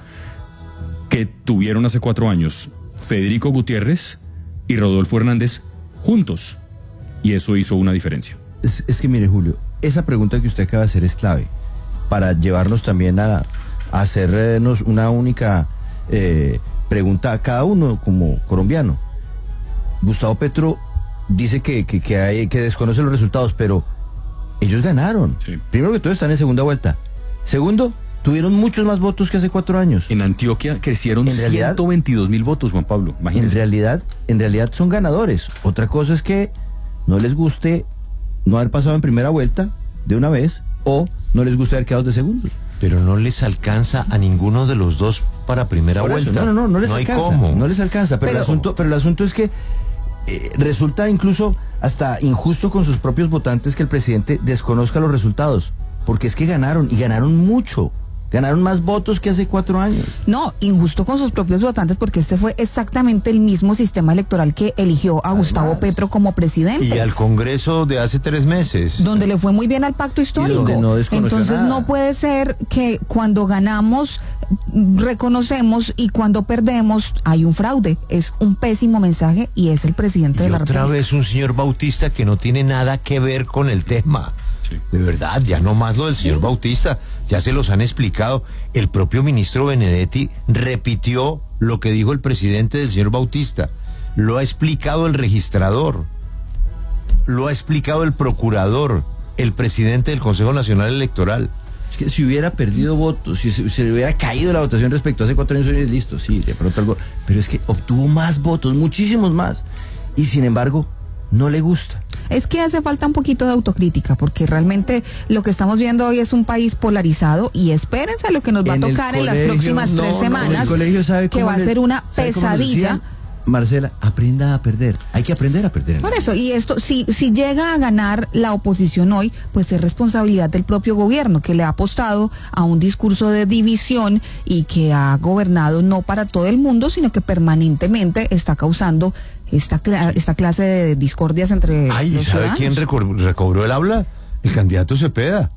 Speaker 2: que tuvieron hace 4 años Federico Gutiérrez y Rodolfo Hernández juntos, y eso hizo una diferencia.
Speaker 4: Es que mire, Julio, esa pregunta que usted acaba de hacer es clave para llevarnos también a hacernos una única pregunta a cada uno como colombiano. Gustavo Petro dice que desconoce los resultados, pero ellos ganaron. Sí. Primero que todo, están en segunda vuelta. Segundo, tuvieron muchos más votos que hace 4 años.
Speaker 2: En Antioquia crecieron 122.000 votos, Juan Pablo. Imagínense.
Speaker 4: En realidad son ganadores. Otra cosa es que no les guste no haber pasado en primera vuelta de una vez, o no les gusta haber quedado de segundos.
Speaker 1: Pero no les alcanza a ninguno de los dos para primera vuelta.
Speaker 4: No les alcanza. Cómo. No les alcanza. Pero el asunto es que resulta incluso hasta injusto con sus propios votantes que el presidente desconozca los resultados, porque es que ganaron, y ganaron mucho. Ganaron más votos que hace 4 años.
Speaker 3: No, injusto con sus propios votantes, porque este fue exactamente el mismo sistema electoral que eligió a Gustavo Petro como presidente.
Speaker 1: Y al Congreso de hace 3 meses.
Speaker 3: Donde le fue muy bien al pacto histórico. Entonces no puede ser que cuando ganamos reconocemos y cuando perdemos hay un fraude. Es un pésimo mensaje, y es el presidente de la República.
Speaker 1: Otra vez un señor Bautista que no tiene nada que ver con el tema. Sí. De verdad, ya no más lo del señor Bautista, ya se los han explicado. El propio ministro Benedetti repitió lo que dijo el presidente del señor Bautista. Lo ha explicado el registrador, lo ha explicado el procurador, el presidente del Consejo Nacional Electoral.
Speaker 4: Es que si hubiera perdido votos, si se le hubiera caído la votación respecto a hace 4 años, listo, sí, de pronto algo. Pero es que obtuvo más votos, muchísimos más. Y sin embargo, no le gusta.
Speaker 3: Es que hace falta un poquito de autocrítica, porque realmente lo que estamos viendo hoy es un país polarizado, y espérense a lo que nos va a tocar en las próximas 3 semanas, que va a ser una pesadilla.
Speaker 4: Marcela, aprenda a perder. Hay que aprender a perder.
Speaker 3: Por eso, y esto, si llega a ganar la oposición hoy, pues es responsabilidad del propio gobierno, que le ha apostado a un discurso de división y que ha gobernado no para todo el mundo, sino que permanentemente está causando esta clase de discordias entre los ciudadanos.
Speaker 1: ¿Sabe quién recobró el habla? El candidato Cepeda.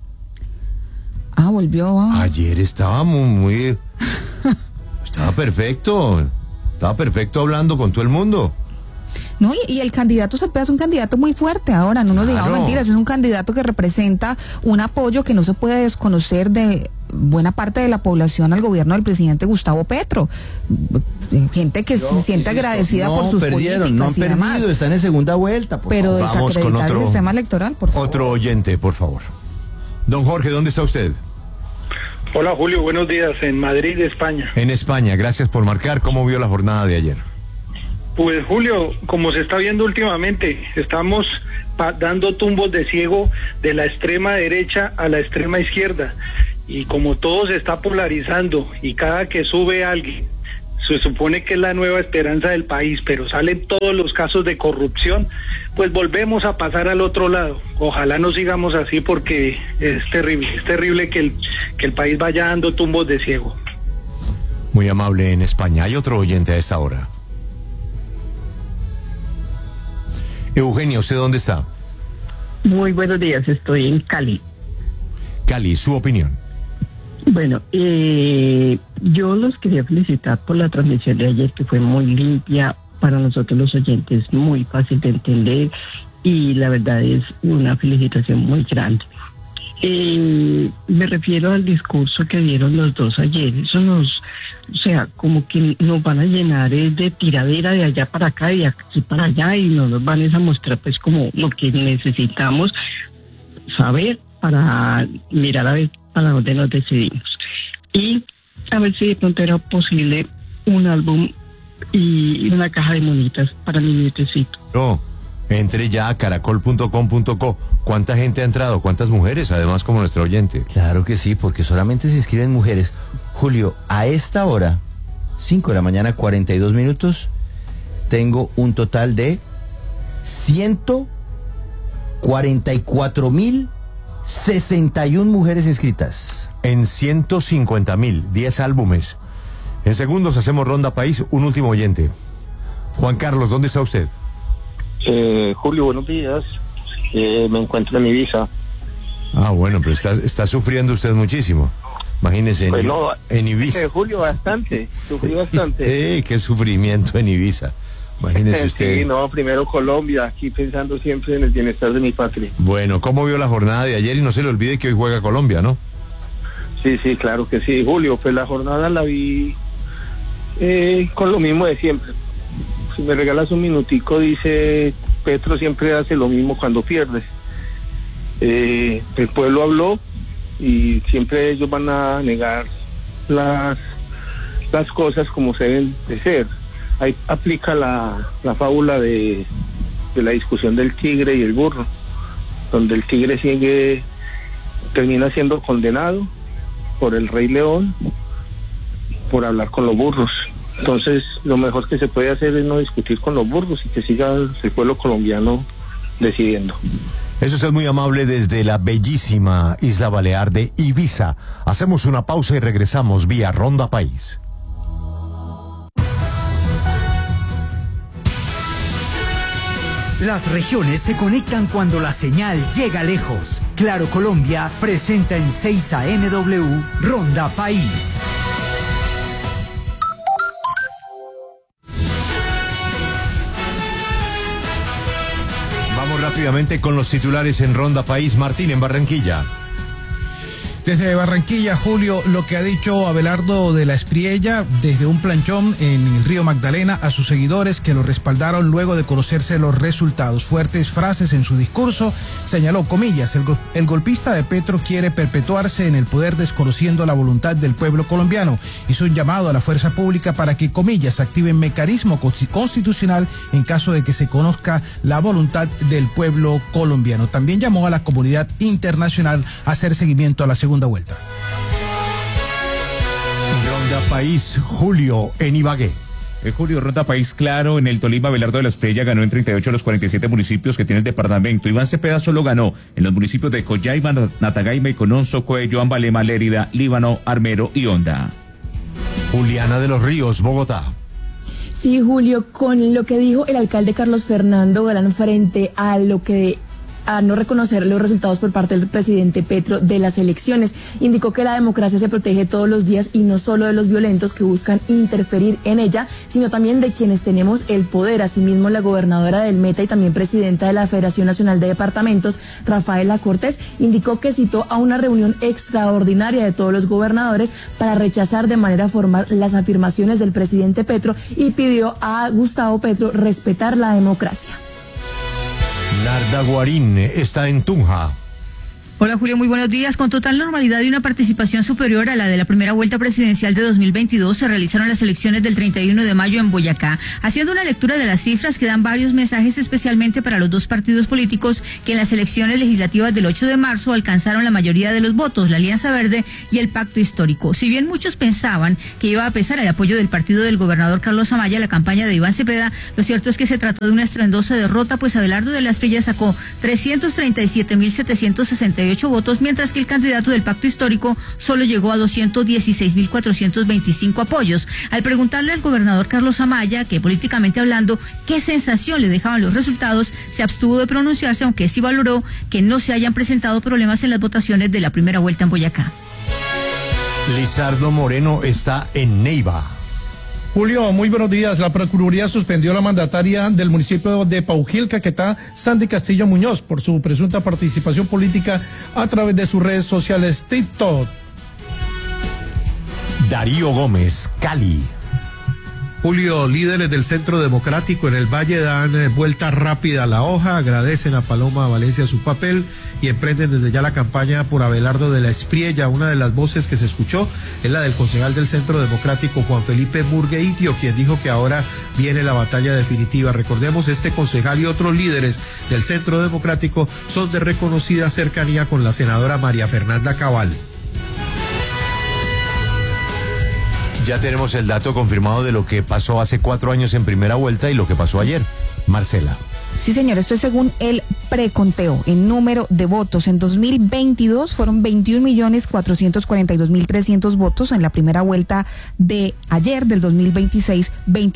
Speaker 3: Volvió.
Speaker 1: Ayer estaba muy estaba perfecto. Estaba perfecto hablando con todo el mundo.
Speaker 3: No, y el candidato Cepeda es un candidato muy fuerte ahora, no nos digamos mentiras, es un candidato que representa un apoyo que no se puede desconocer de buena parte de la población al gobierno del presidente Gustavo Petro. Gente que se siente agradecida por sus políticas.
Speaker 4: No han perdido, están en segunda vuelta.
Speaker 3: Pero desacreditar el sistema electoral, por favor.
Speaker 1: Otro oyente, por favor. Don Jorge, ¿dónde está usted?
Speaker 10: Hola Julio, buenos días, en Madrid, España.
Speaker 1: En España, gracias por marcar. ¿Cómo vio la jornada de ayer?
Speaker 10: Pues Julio, como se está viendo últimamente, estamos dando tumbos de ciego de la extrema derecha a la extrema izquierda. Y como todo se está polarizando y cada que sube alguien, se supone que es la nueva esperanza del país, pero salen todos los casos de corrupción, pues volvemos a pasar al otro lado. Ojalá no sigamos así porque es terrible que el país vaya dando tumbos de ciego.
Speaker 1: Muy amable en España. Hay otro oyente a esta hora. Eugenia, ¿usted dónde está?
Speaker 13: Muy buenos días, estoy en Cali.
Speaker 1: Cali, su opinión.
Speaker 13: Bueno, yo los quería felicitar por la transmisión de ayer, que fue muy limpia, para nosotros los oyentes muy fácil de entender, y la verdad es una felicitación muy grande. Me refiero al discurso que dieron los dos ayer. Eso como que nos van a llenar de tiradera de allá para acá y de aquí para allá, y nos van a mostrar pues como lo que necesitamos saber para mirar a ver para dónde nos decidimos. Y a ver si de pronto era posible un álbum y una caja de monitas para mi nietecito.
Speaker 1: No, entre ya a caracol.com.co. ¿Cuánta gente ha entrado? ¿Cuántas mujeres? Además, como nuestra oyente.
Speaker 4: Claro que sí, porque solamente se inscriben mujeres. Julio, a esta hora, 5 de la mañana, 42 minutos, tengo un total de 144.061 mujeres inscritas.
Speaker 1: En 150.000, 10 álbumes. En segundos hacemos ronda país, un último oyente. Juan Carlos, ¿dónde está usted?
Speaker 14: Julio, buenos días. Me encuentro en Ibiza.
Speaker 1: Ah, bueno, pero está sufriendo usted muchísimo. Imagínese en Ibiza.
Speaker 14: Julio, sufrí bastante.
Speaker 1: Qué sufrimiento en Ibiza. Imagínese usted.
Speaker 14: Sí, primero Colombia, aquí pensando siempre en el bienestar de mi patria.
Speaker 1: Bueno, ¿cómo vio la jornada de ayer? Y no se le olvide que hoy juega Colombia, ¿no?
Speaker 14: Sí, claro que sí, Julio. Pues la jornada la vi con lo mismo de siempre. Si me regalas un minutico, dice Petro siempre hace lo mismo cuando pierde. El pueblo habló y siempre ellos van a negar las cosas como se deben de ser. Ahí aplica la fábula de la discusión del tigre y el burro, donde el tigre termina siendo condenado por el Rey León por hablar con los burros. Entonces, lo mejor que se puede hacer es no discutir con los burros y que siga el pueblo colombiano decidiendo.
Speaker 1: Eso es muy amable desde la bellísima isla balear de Ibiza. Hacemos una pausa y regresamos vía Ronda País.
Speaker 15: Las regiones se conectan cuando la señal llega lejos. Claro Colombia presenta en 6 AMW Ronda País.
Speaker 1: Vamos rápidamente con los titulares en Ronda País. Martín, en Barranquilla.
Speaker 16: Desde Barranquilla, Julio, lo que ha dicho Abelardo de la Espriella desde un planchón en el río Magdalena a sus seguidores que lo respaldaron luego de conocerse los resultados. Fuertes frases en su discurso, señaló, comillas, el golpista de Petro quiere perpetuarse en el poder desconociendo la voluntad del pueblo colombiano. Hizo un llamado a la fuerza pública para que, comillas, activen mecanismo constitucional en caso de que se conozca la voluntad del pueblo colombiano. También llamó a la comunidad internacional a hacer seguimiento a la segunda vuelta.
Speaker 1: Ronda País, Julio, en Ibagué.
Speaker 17: Julio, Ronda País, claro, en el Tolima, Abelardo de la Espriella ganó en 38 de los 47 municipios que tiene el departamento. Iván Cepeda solo ganó en los municipios de Coyhaiba, Natagaima, Iconón, Socoello, Ambalema, Lérida, Líbano, Armero y Honda.
Speaker 1: Juliana de los Ríos, Bogotá.
Speaker 6: Sí, Julio, con lo que dijo el alcalde Carlos Fernando Galán frente a lo que a no reconocer los resultados por parte del presidente Petro de las elecciones. Indicó que la democracia se protege todos los días y no solo de los violentos que buscan interferir en ella, sino también de quienes tenemos el poder. Asimismo, la gobernadora del Meta y también presidenta de la Federación Nacional de Departamentos, Rafaela Cortés, indicó que citó a una reunión extraordinaria de todos los gobernadores para rechazar de manera formal las afirmaciones del presidente Petro y pidió a Gustavo Petro respetar la democracia.
Speaker 1: Narda Guarín está en Tunja.
Speaker 18: Hola Julio, muy buenos días. Con total normalidad y una participación superior a la de la primera vuelta presidencial de 2022, se realizaron las elecciones del 31 de mayo en Boyacá. Haciendo una lectura de las cifras que dan varios mensajes, especialmente para los dos partidos políticos que en las elecciones legislativas del 8 de marzo alcanzaron la mayoría de los votos, la Alianza Verde y el Pacto Histórico. Si bien muchos pensaban que iba a pesar el apoyo del partido del gobernador Carlos Amaya a la campaña de Iván Cepeda, lo cierto es que se trató de una estruendosa derrota, pues Abelardo de la Espriella sacó 337.768 votos, mientras que el candidato del Pacto Histórico solo llegó a 216.425 apoyos. Al preguntarle al gobernador Carlos Amaya, que políticamente hablando, qué sensación le dejaban los resultados, se abstuvo de pronunciarse, aunque sí valoró que no se hayan presentado problemas en las votaciones de la primera vuelta en Boyacá.
Speaker 1: Lizardo Moreno está en Neiva.
Speaker 16: Julio, muy buenos días. La Procuraduría suspendió a la mandataria del municipio de Paujil, Caquetá, Sandy Castillo Muñoz, por su presunta participación política a través de sus redes sociales TikTok.
Speaker 1: Darío Gómez, Cali.
Speaker 19: Julio, líderes del Centro Democrático en el Valle dan vuelta rápida a la hoja, agradecen a Paloma Valencia su papel y emprenden desde ya la campaña por Abelardo de la Espriella. Una de las voces que se escuchó es la del concejal del Centro Democrático, Juan Felipe Murgueitio, quien dijo que ahora viene la batalla definitiva. Recordemos, este concejal y otros líderes del Centro Democrático son de reconocida cercanía con la senadora María Fernanda Cabal.
Speaker 1: Ya tenemos el dato confirmado de lo que pasó hace 4 años en primera vuelta y lo que pasó ayer. Marcela.
Speaker 3: Sí, señor, esto es según el preconteo. En número de votos, en 2022 fueron 21.442.300 votos. En la primera vuelta de ayer, del 2026,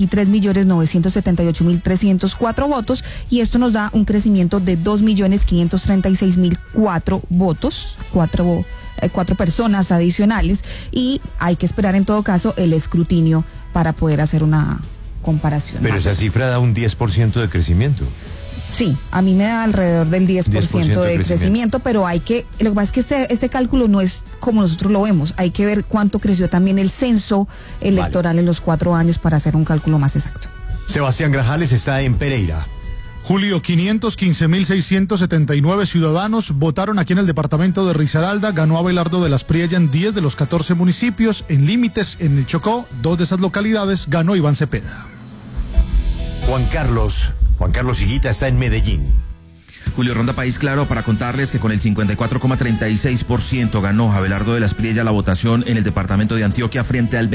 Speaker 3: 23.978.304 votos. Y esto nos da un crecimiento de 2.536.004 votos, cuatro personas adicionales, y hay que esperar en todo caso el escrutinio para poder hacer una comparación.
Speaker 1: Pero esa cifra da un 10% de crecimiento.
Speaker 3: Sí, a mí me da alrededor del 10% de crecimiento, pero lo que pasa es que este cálculo no es como nosotros lo vemos, hay que ver cuánto creció también el censo electoral en los 4 años para hacer un cálculo más exacto.
Speaker 1: Sebastián Grajales está en Pereira.
Speaker 20: Julio, 515.679 ciudadanos votaron aquí en el departamento de Risaralda. Ganó Abelardo de la Espriella en 10 de los 14 municipios. En límites, en el Chocó, 2 de esas localidades, ganó Iván Cepeda.
Speaker 1: Juan Carlos Higuita está en Medellín.
Speaker 21: Julio, Ronda País Claro para contarles que con el 54,36% ganó Abelardo de la Espriella la votación en el departamento de Antioquia frente al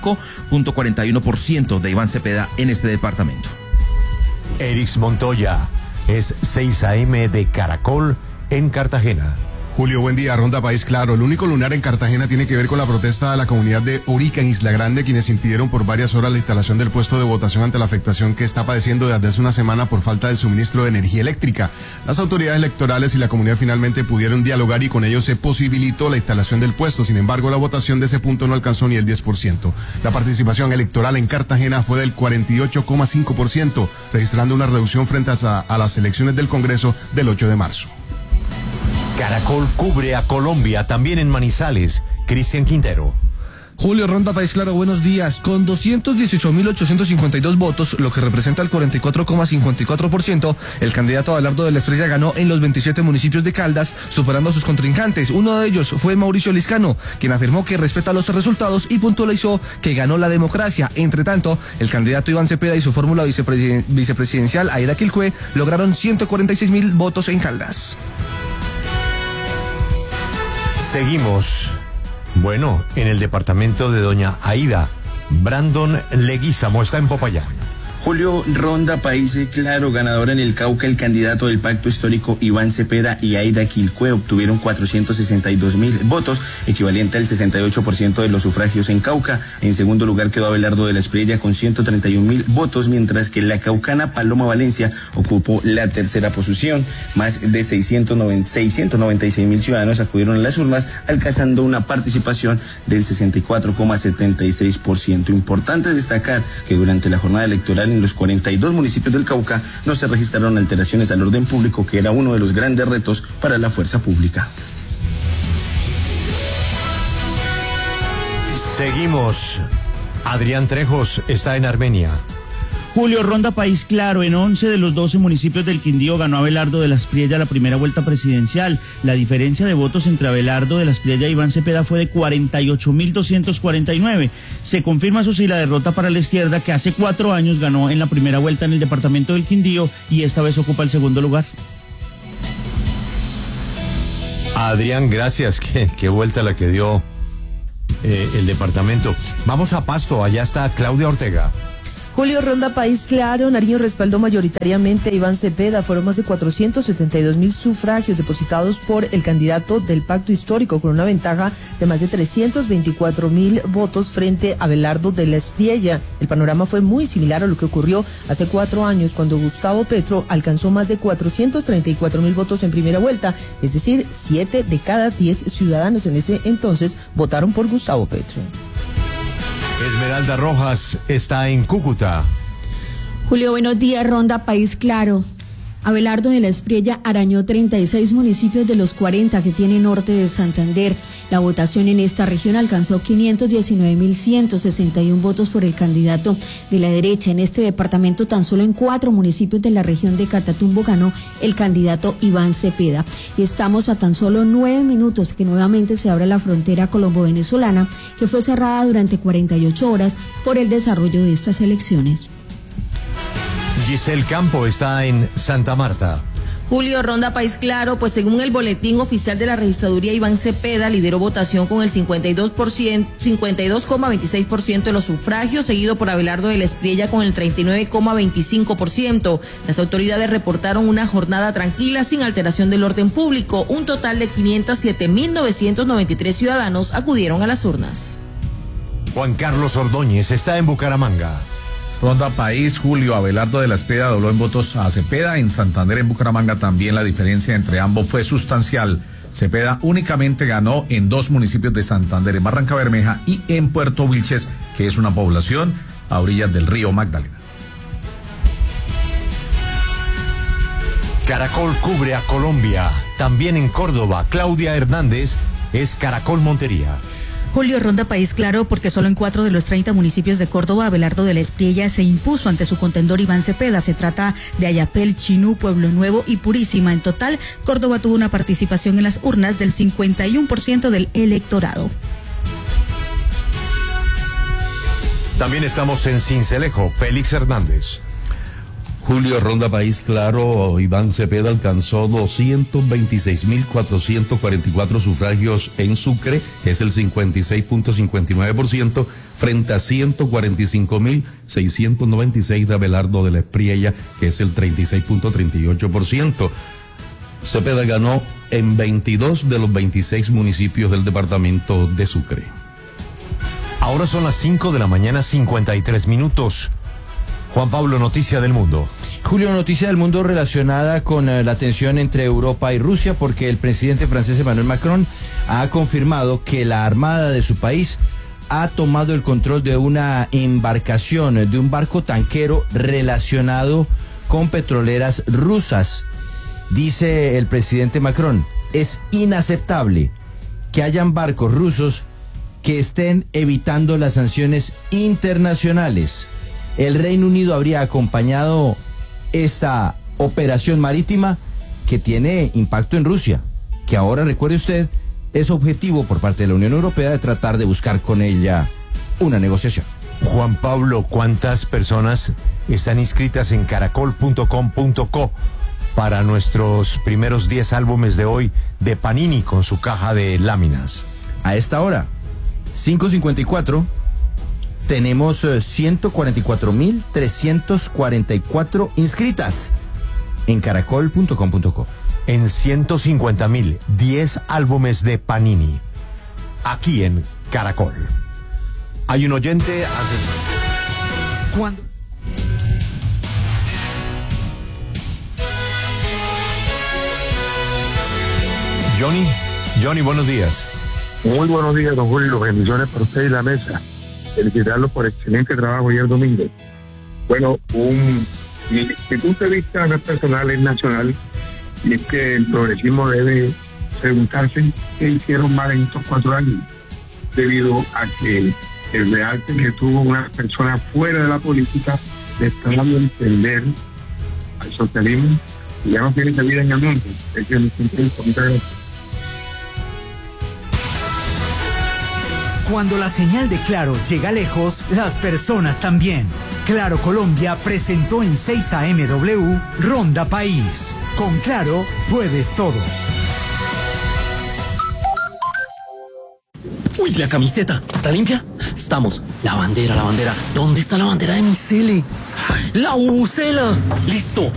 Speaker 21: 25,41% de Iván Cepeda en este departamento.
Speaker 1: Erix Montoya, es 6 AM de Caracol en Cartagena.
Speaker 22: Julio, buen día. Ronda País Claro. El único lunar en Cartagena tiene que ver con la protesta de la comunidad de Orica en Isla Grande, quienes impidieron por varias horas la instalación del puesto de votación ante la afectación que está padeciendo desde hace una semana por falta de suministro de energía eléctrica. Las autoridades electorales y la comunidad finalmente pudieron dialogar y con ello se posibilitó la instalación del puesto. Sin embargo, la votación de ese punto no alcanzó ni el 10%. La participación electoral en Cartagena fue del 48,5%, registrando una reducción frente a las elecciones del Congreso del 8 de marzo.
Speaker 1: Caracol cubre a Colombia, también en Manizales. Cristian Quintero.
Speaker 23: Julio, Ronda País Claro, buenos días. Con 218.852 votos, lo que representa el 44,54%, el candidato Abelardo de la Espriella ganó en los 27 municipios de Caldas, superando a sus contrincantes. Uno de ellos fue Mauricio Liscano, quien afirmó que respeta los resultados y puntualizó que ganó la democracia. Entre tanto, el candidato Iván Cepeda y su fórmula vicepresidencial Aida Quilcue lograron 146.000 votos en Caldas.
Speaker 1: Seguimos. Bueno, en el departamento de doña Aida, Brandon Leguízamo está en Popayán.
Speaker 5: Julio, ronda país claro, ganador en el Cauca, el candidato del Pacto Histórico Iván Cepeda y Aida Quilcue obtuvieron 462.000 votos, equivalente al 68% de los sufragios en Cauca. En segundo lugar quedó Abelardo de la Espriella con 131.000 votos, mientras que la caucana Paloma Valencia ocupó la tercera posición. Más de 696.000 ciudadanos acudieron a las urnas, alcanzando una participación del 64,76%. Importante destacar que durante la jornada electoral en los 42 municipios del Cauca no se registraron alteraciones al orden público, que era uno de los grandes retos para la fuerza pública.
Speaker 1: Seguimos. Adrián Trejos está en Armenia.
Speaker 7: Julio, ronda país claro. En 11 de los 12 municipios del Quindío ganó Abelardo de la Espriella la primera vuelta presidencial. La diferencia de votos entre Abelardo de la Espriella y Iván Cepeda fue de 48.249. Se confirma, eso sí, la derrota para la izquierda, que hace 4 años ganó en la primera vuelta en el departamento del Quindío y esta vez ocupa el segundo lugar.
Speaker 1: Adrián, gracias. Qué vuelta la que dio el departamento. Vamos a Pasto, allá está Claudia Ortega.
Speaker 8: Julio, ronda país claro. Nariño respaldó mayoritariamente a Iván Cepeda. Fueron más de 472.000 sufragios depositados por el candidato del Pacto Histórico, con una ventaja de más de 324.000 votos frente a Abelardo de la Espriella. El panorama fue muy similar a lo que ocurrió hace 4 años, cuando Gustavo Petro alcanzó más de 434.000 votos en primera vuelta. Es decir, 7 de cada 10 ciudadanos en ese entonces votaron por Gustavo Petro.
Speaker 1: Esmeralda Rojas está en Cúcuta.
Speaker 24: Julio, buenos días. Ronda país claro. Abelardo de la Espriella arañó 36 municipios de los 40 que tiene norte de Santander. La votación en esta región alcanzó 519.161 votos por el candidato de la derecha. En este departamento, tan solo en 4 municipios de la región de Catatumbo ganó el candidato Iván Cepeda. Y estamos a tan solo 9 minutos que nuevamente se abre la frontera colombo-venezolana, que fue cerrada durante 48 horas por el desarrollo de estas elecciones.
Speaker 1: Giselle Campo está en Santa Marta.
Speaker 8: Julio, ronda país claro, pues según el boletín oficial de la registraduría, Iván Cepeda lideró votación con el 52,26% de los sufragios, seguido por Abelardo de la Espriella con el 39,25%. Las autoridades reportaron una jornada tranquila sin alteración del orden público. Un total de 507.993 ciudadanos acudieron a las urnas.
Speaker 1: Juan Carlos Ordóñez está en Bucaramanga.
Speaker 17: Ronda país, Julio, Abelardo de la Espriella dobló en votos a Cepeda. En Santander, en Bucaramanga, también la diferencia entre ambos fue sustancial. Cepeda únicamente ganó en 2 municipios de Santander, en Barranca Bermeja y en Puerto Wilches, que es una población a orillas del río Magdalena.
Speaker 1: Caracol cubre a Colombia. También en Córdoba, Claudia Hernández es Caracol Montería.
Speaker 18: Julio, ronda país claro, porque solo en 4 de los 30 municipios de Córdoba, Abelardo de la Espriella se impuso ante su contendor Iván Cepeda. Se trata de Ayapel, Chinú, Pueblo Nuevo y Purísima. En total, Córdoba tuvo una participación en las urnas del 51% del electorado.
Speaker 1: También estamos en Sincelejo, Félix Hernández.
Speaker 25: Julio, ronda país claro, Iván Cepeda alcanzó 226.444 sufragios en Sucre, que es el 56.59%, frente a 145.696 de Abelardo de la Espriella, que es el 36.38%. Cepeda ganó en 22 de los 26 municipios del departamento de Sucre.
Speaker 1: Ahora son las 5 de la mañana, 53 minutos. Juan Pablo, noticia del mundo.
Speaker 4: Julio, noticia del mundo relacionada con la tensión entre Europa y Rusia, porque el presidente francés Emmanuel Macron ha confirmado que la armada de su país ha tomado el control de una embarcación, de un barco tanquero relacionado con petroleras rusas. Dice el presidente Macron, es inaceptable que hayan barcos rusos que estén evitando las sanciones internacionales. El Reino Unido habría acompañado esta operación marítima que tiene impacto en Rusia, que ahora, recuerde usted, es objetivo por parte de la Unión Europea de tratar de buscar con ella una negociación.
Speaker 1: Juan Pablo, ¿cuántas personas están inscritas en caracol.com.co para nuestros primeros 10 álbumes de hoy de Panini con su caja de láminas?
Speaker 4: A esta hora, 5:54, tenemos 144.344 inscritas en caracol.com.co.
Speaker 1: En 150.000, 10 álbumes de Panini. Aquí en Caracol. Hay un oyente...
Speaker 15: ¿Cuándo?
Speaker 1: Johnny, buenos días.
Speaker 2: Muy buenos días, don Julio. Bendiciones para usted y la mesa. Felicitarlos por excelente trabajo ayer domingo. Bueno, mi punto de vista no es personal, es nacional, y es que el progresismo debe preguntarse qué hicieron mal en estos 4 años, debido a que el realce que tuvo una persona fuera de la política le está dando a entender al socialismo y ya no tiene cabida en el mundo. Es que muchas gracias.
Speaker 15: Cuando la señal de Claro llega lejos, las personas también. Claro Colombia presentó en 6 AMW Ronda País. Con Claro puedes todo.
Speaker 9: Uy, la camiseta, ¿está limpia? Estamos. La bandera. ¿Dónde está la bandera de mi Cele? La bubucela. Listo.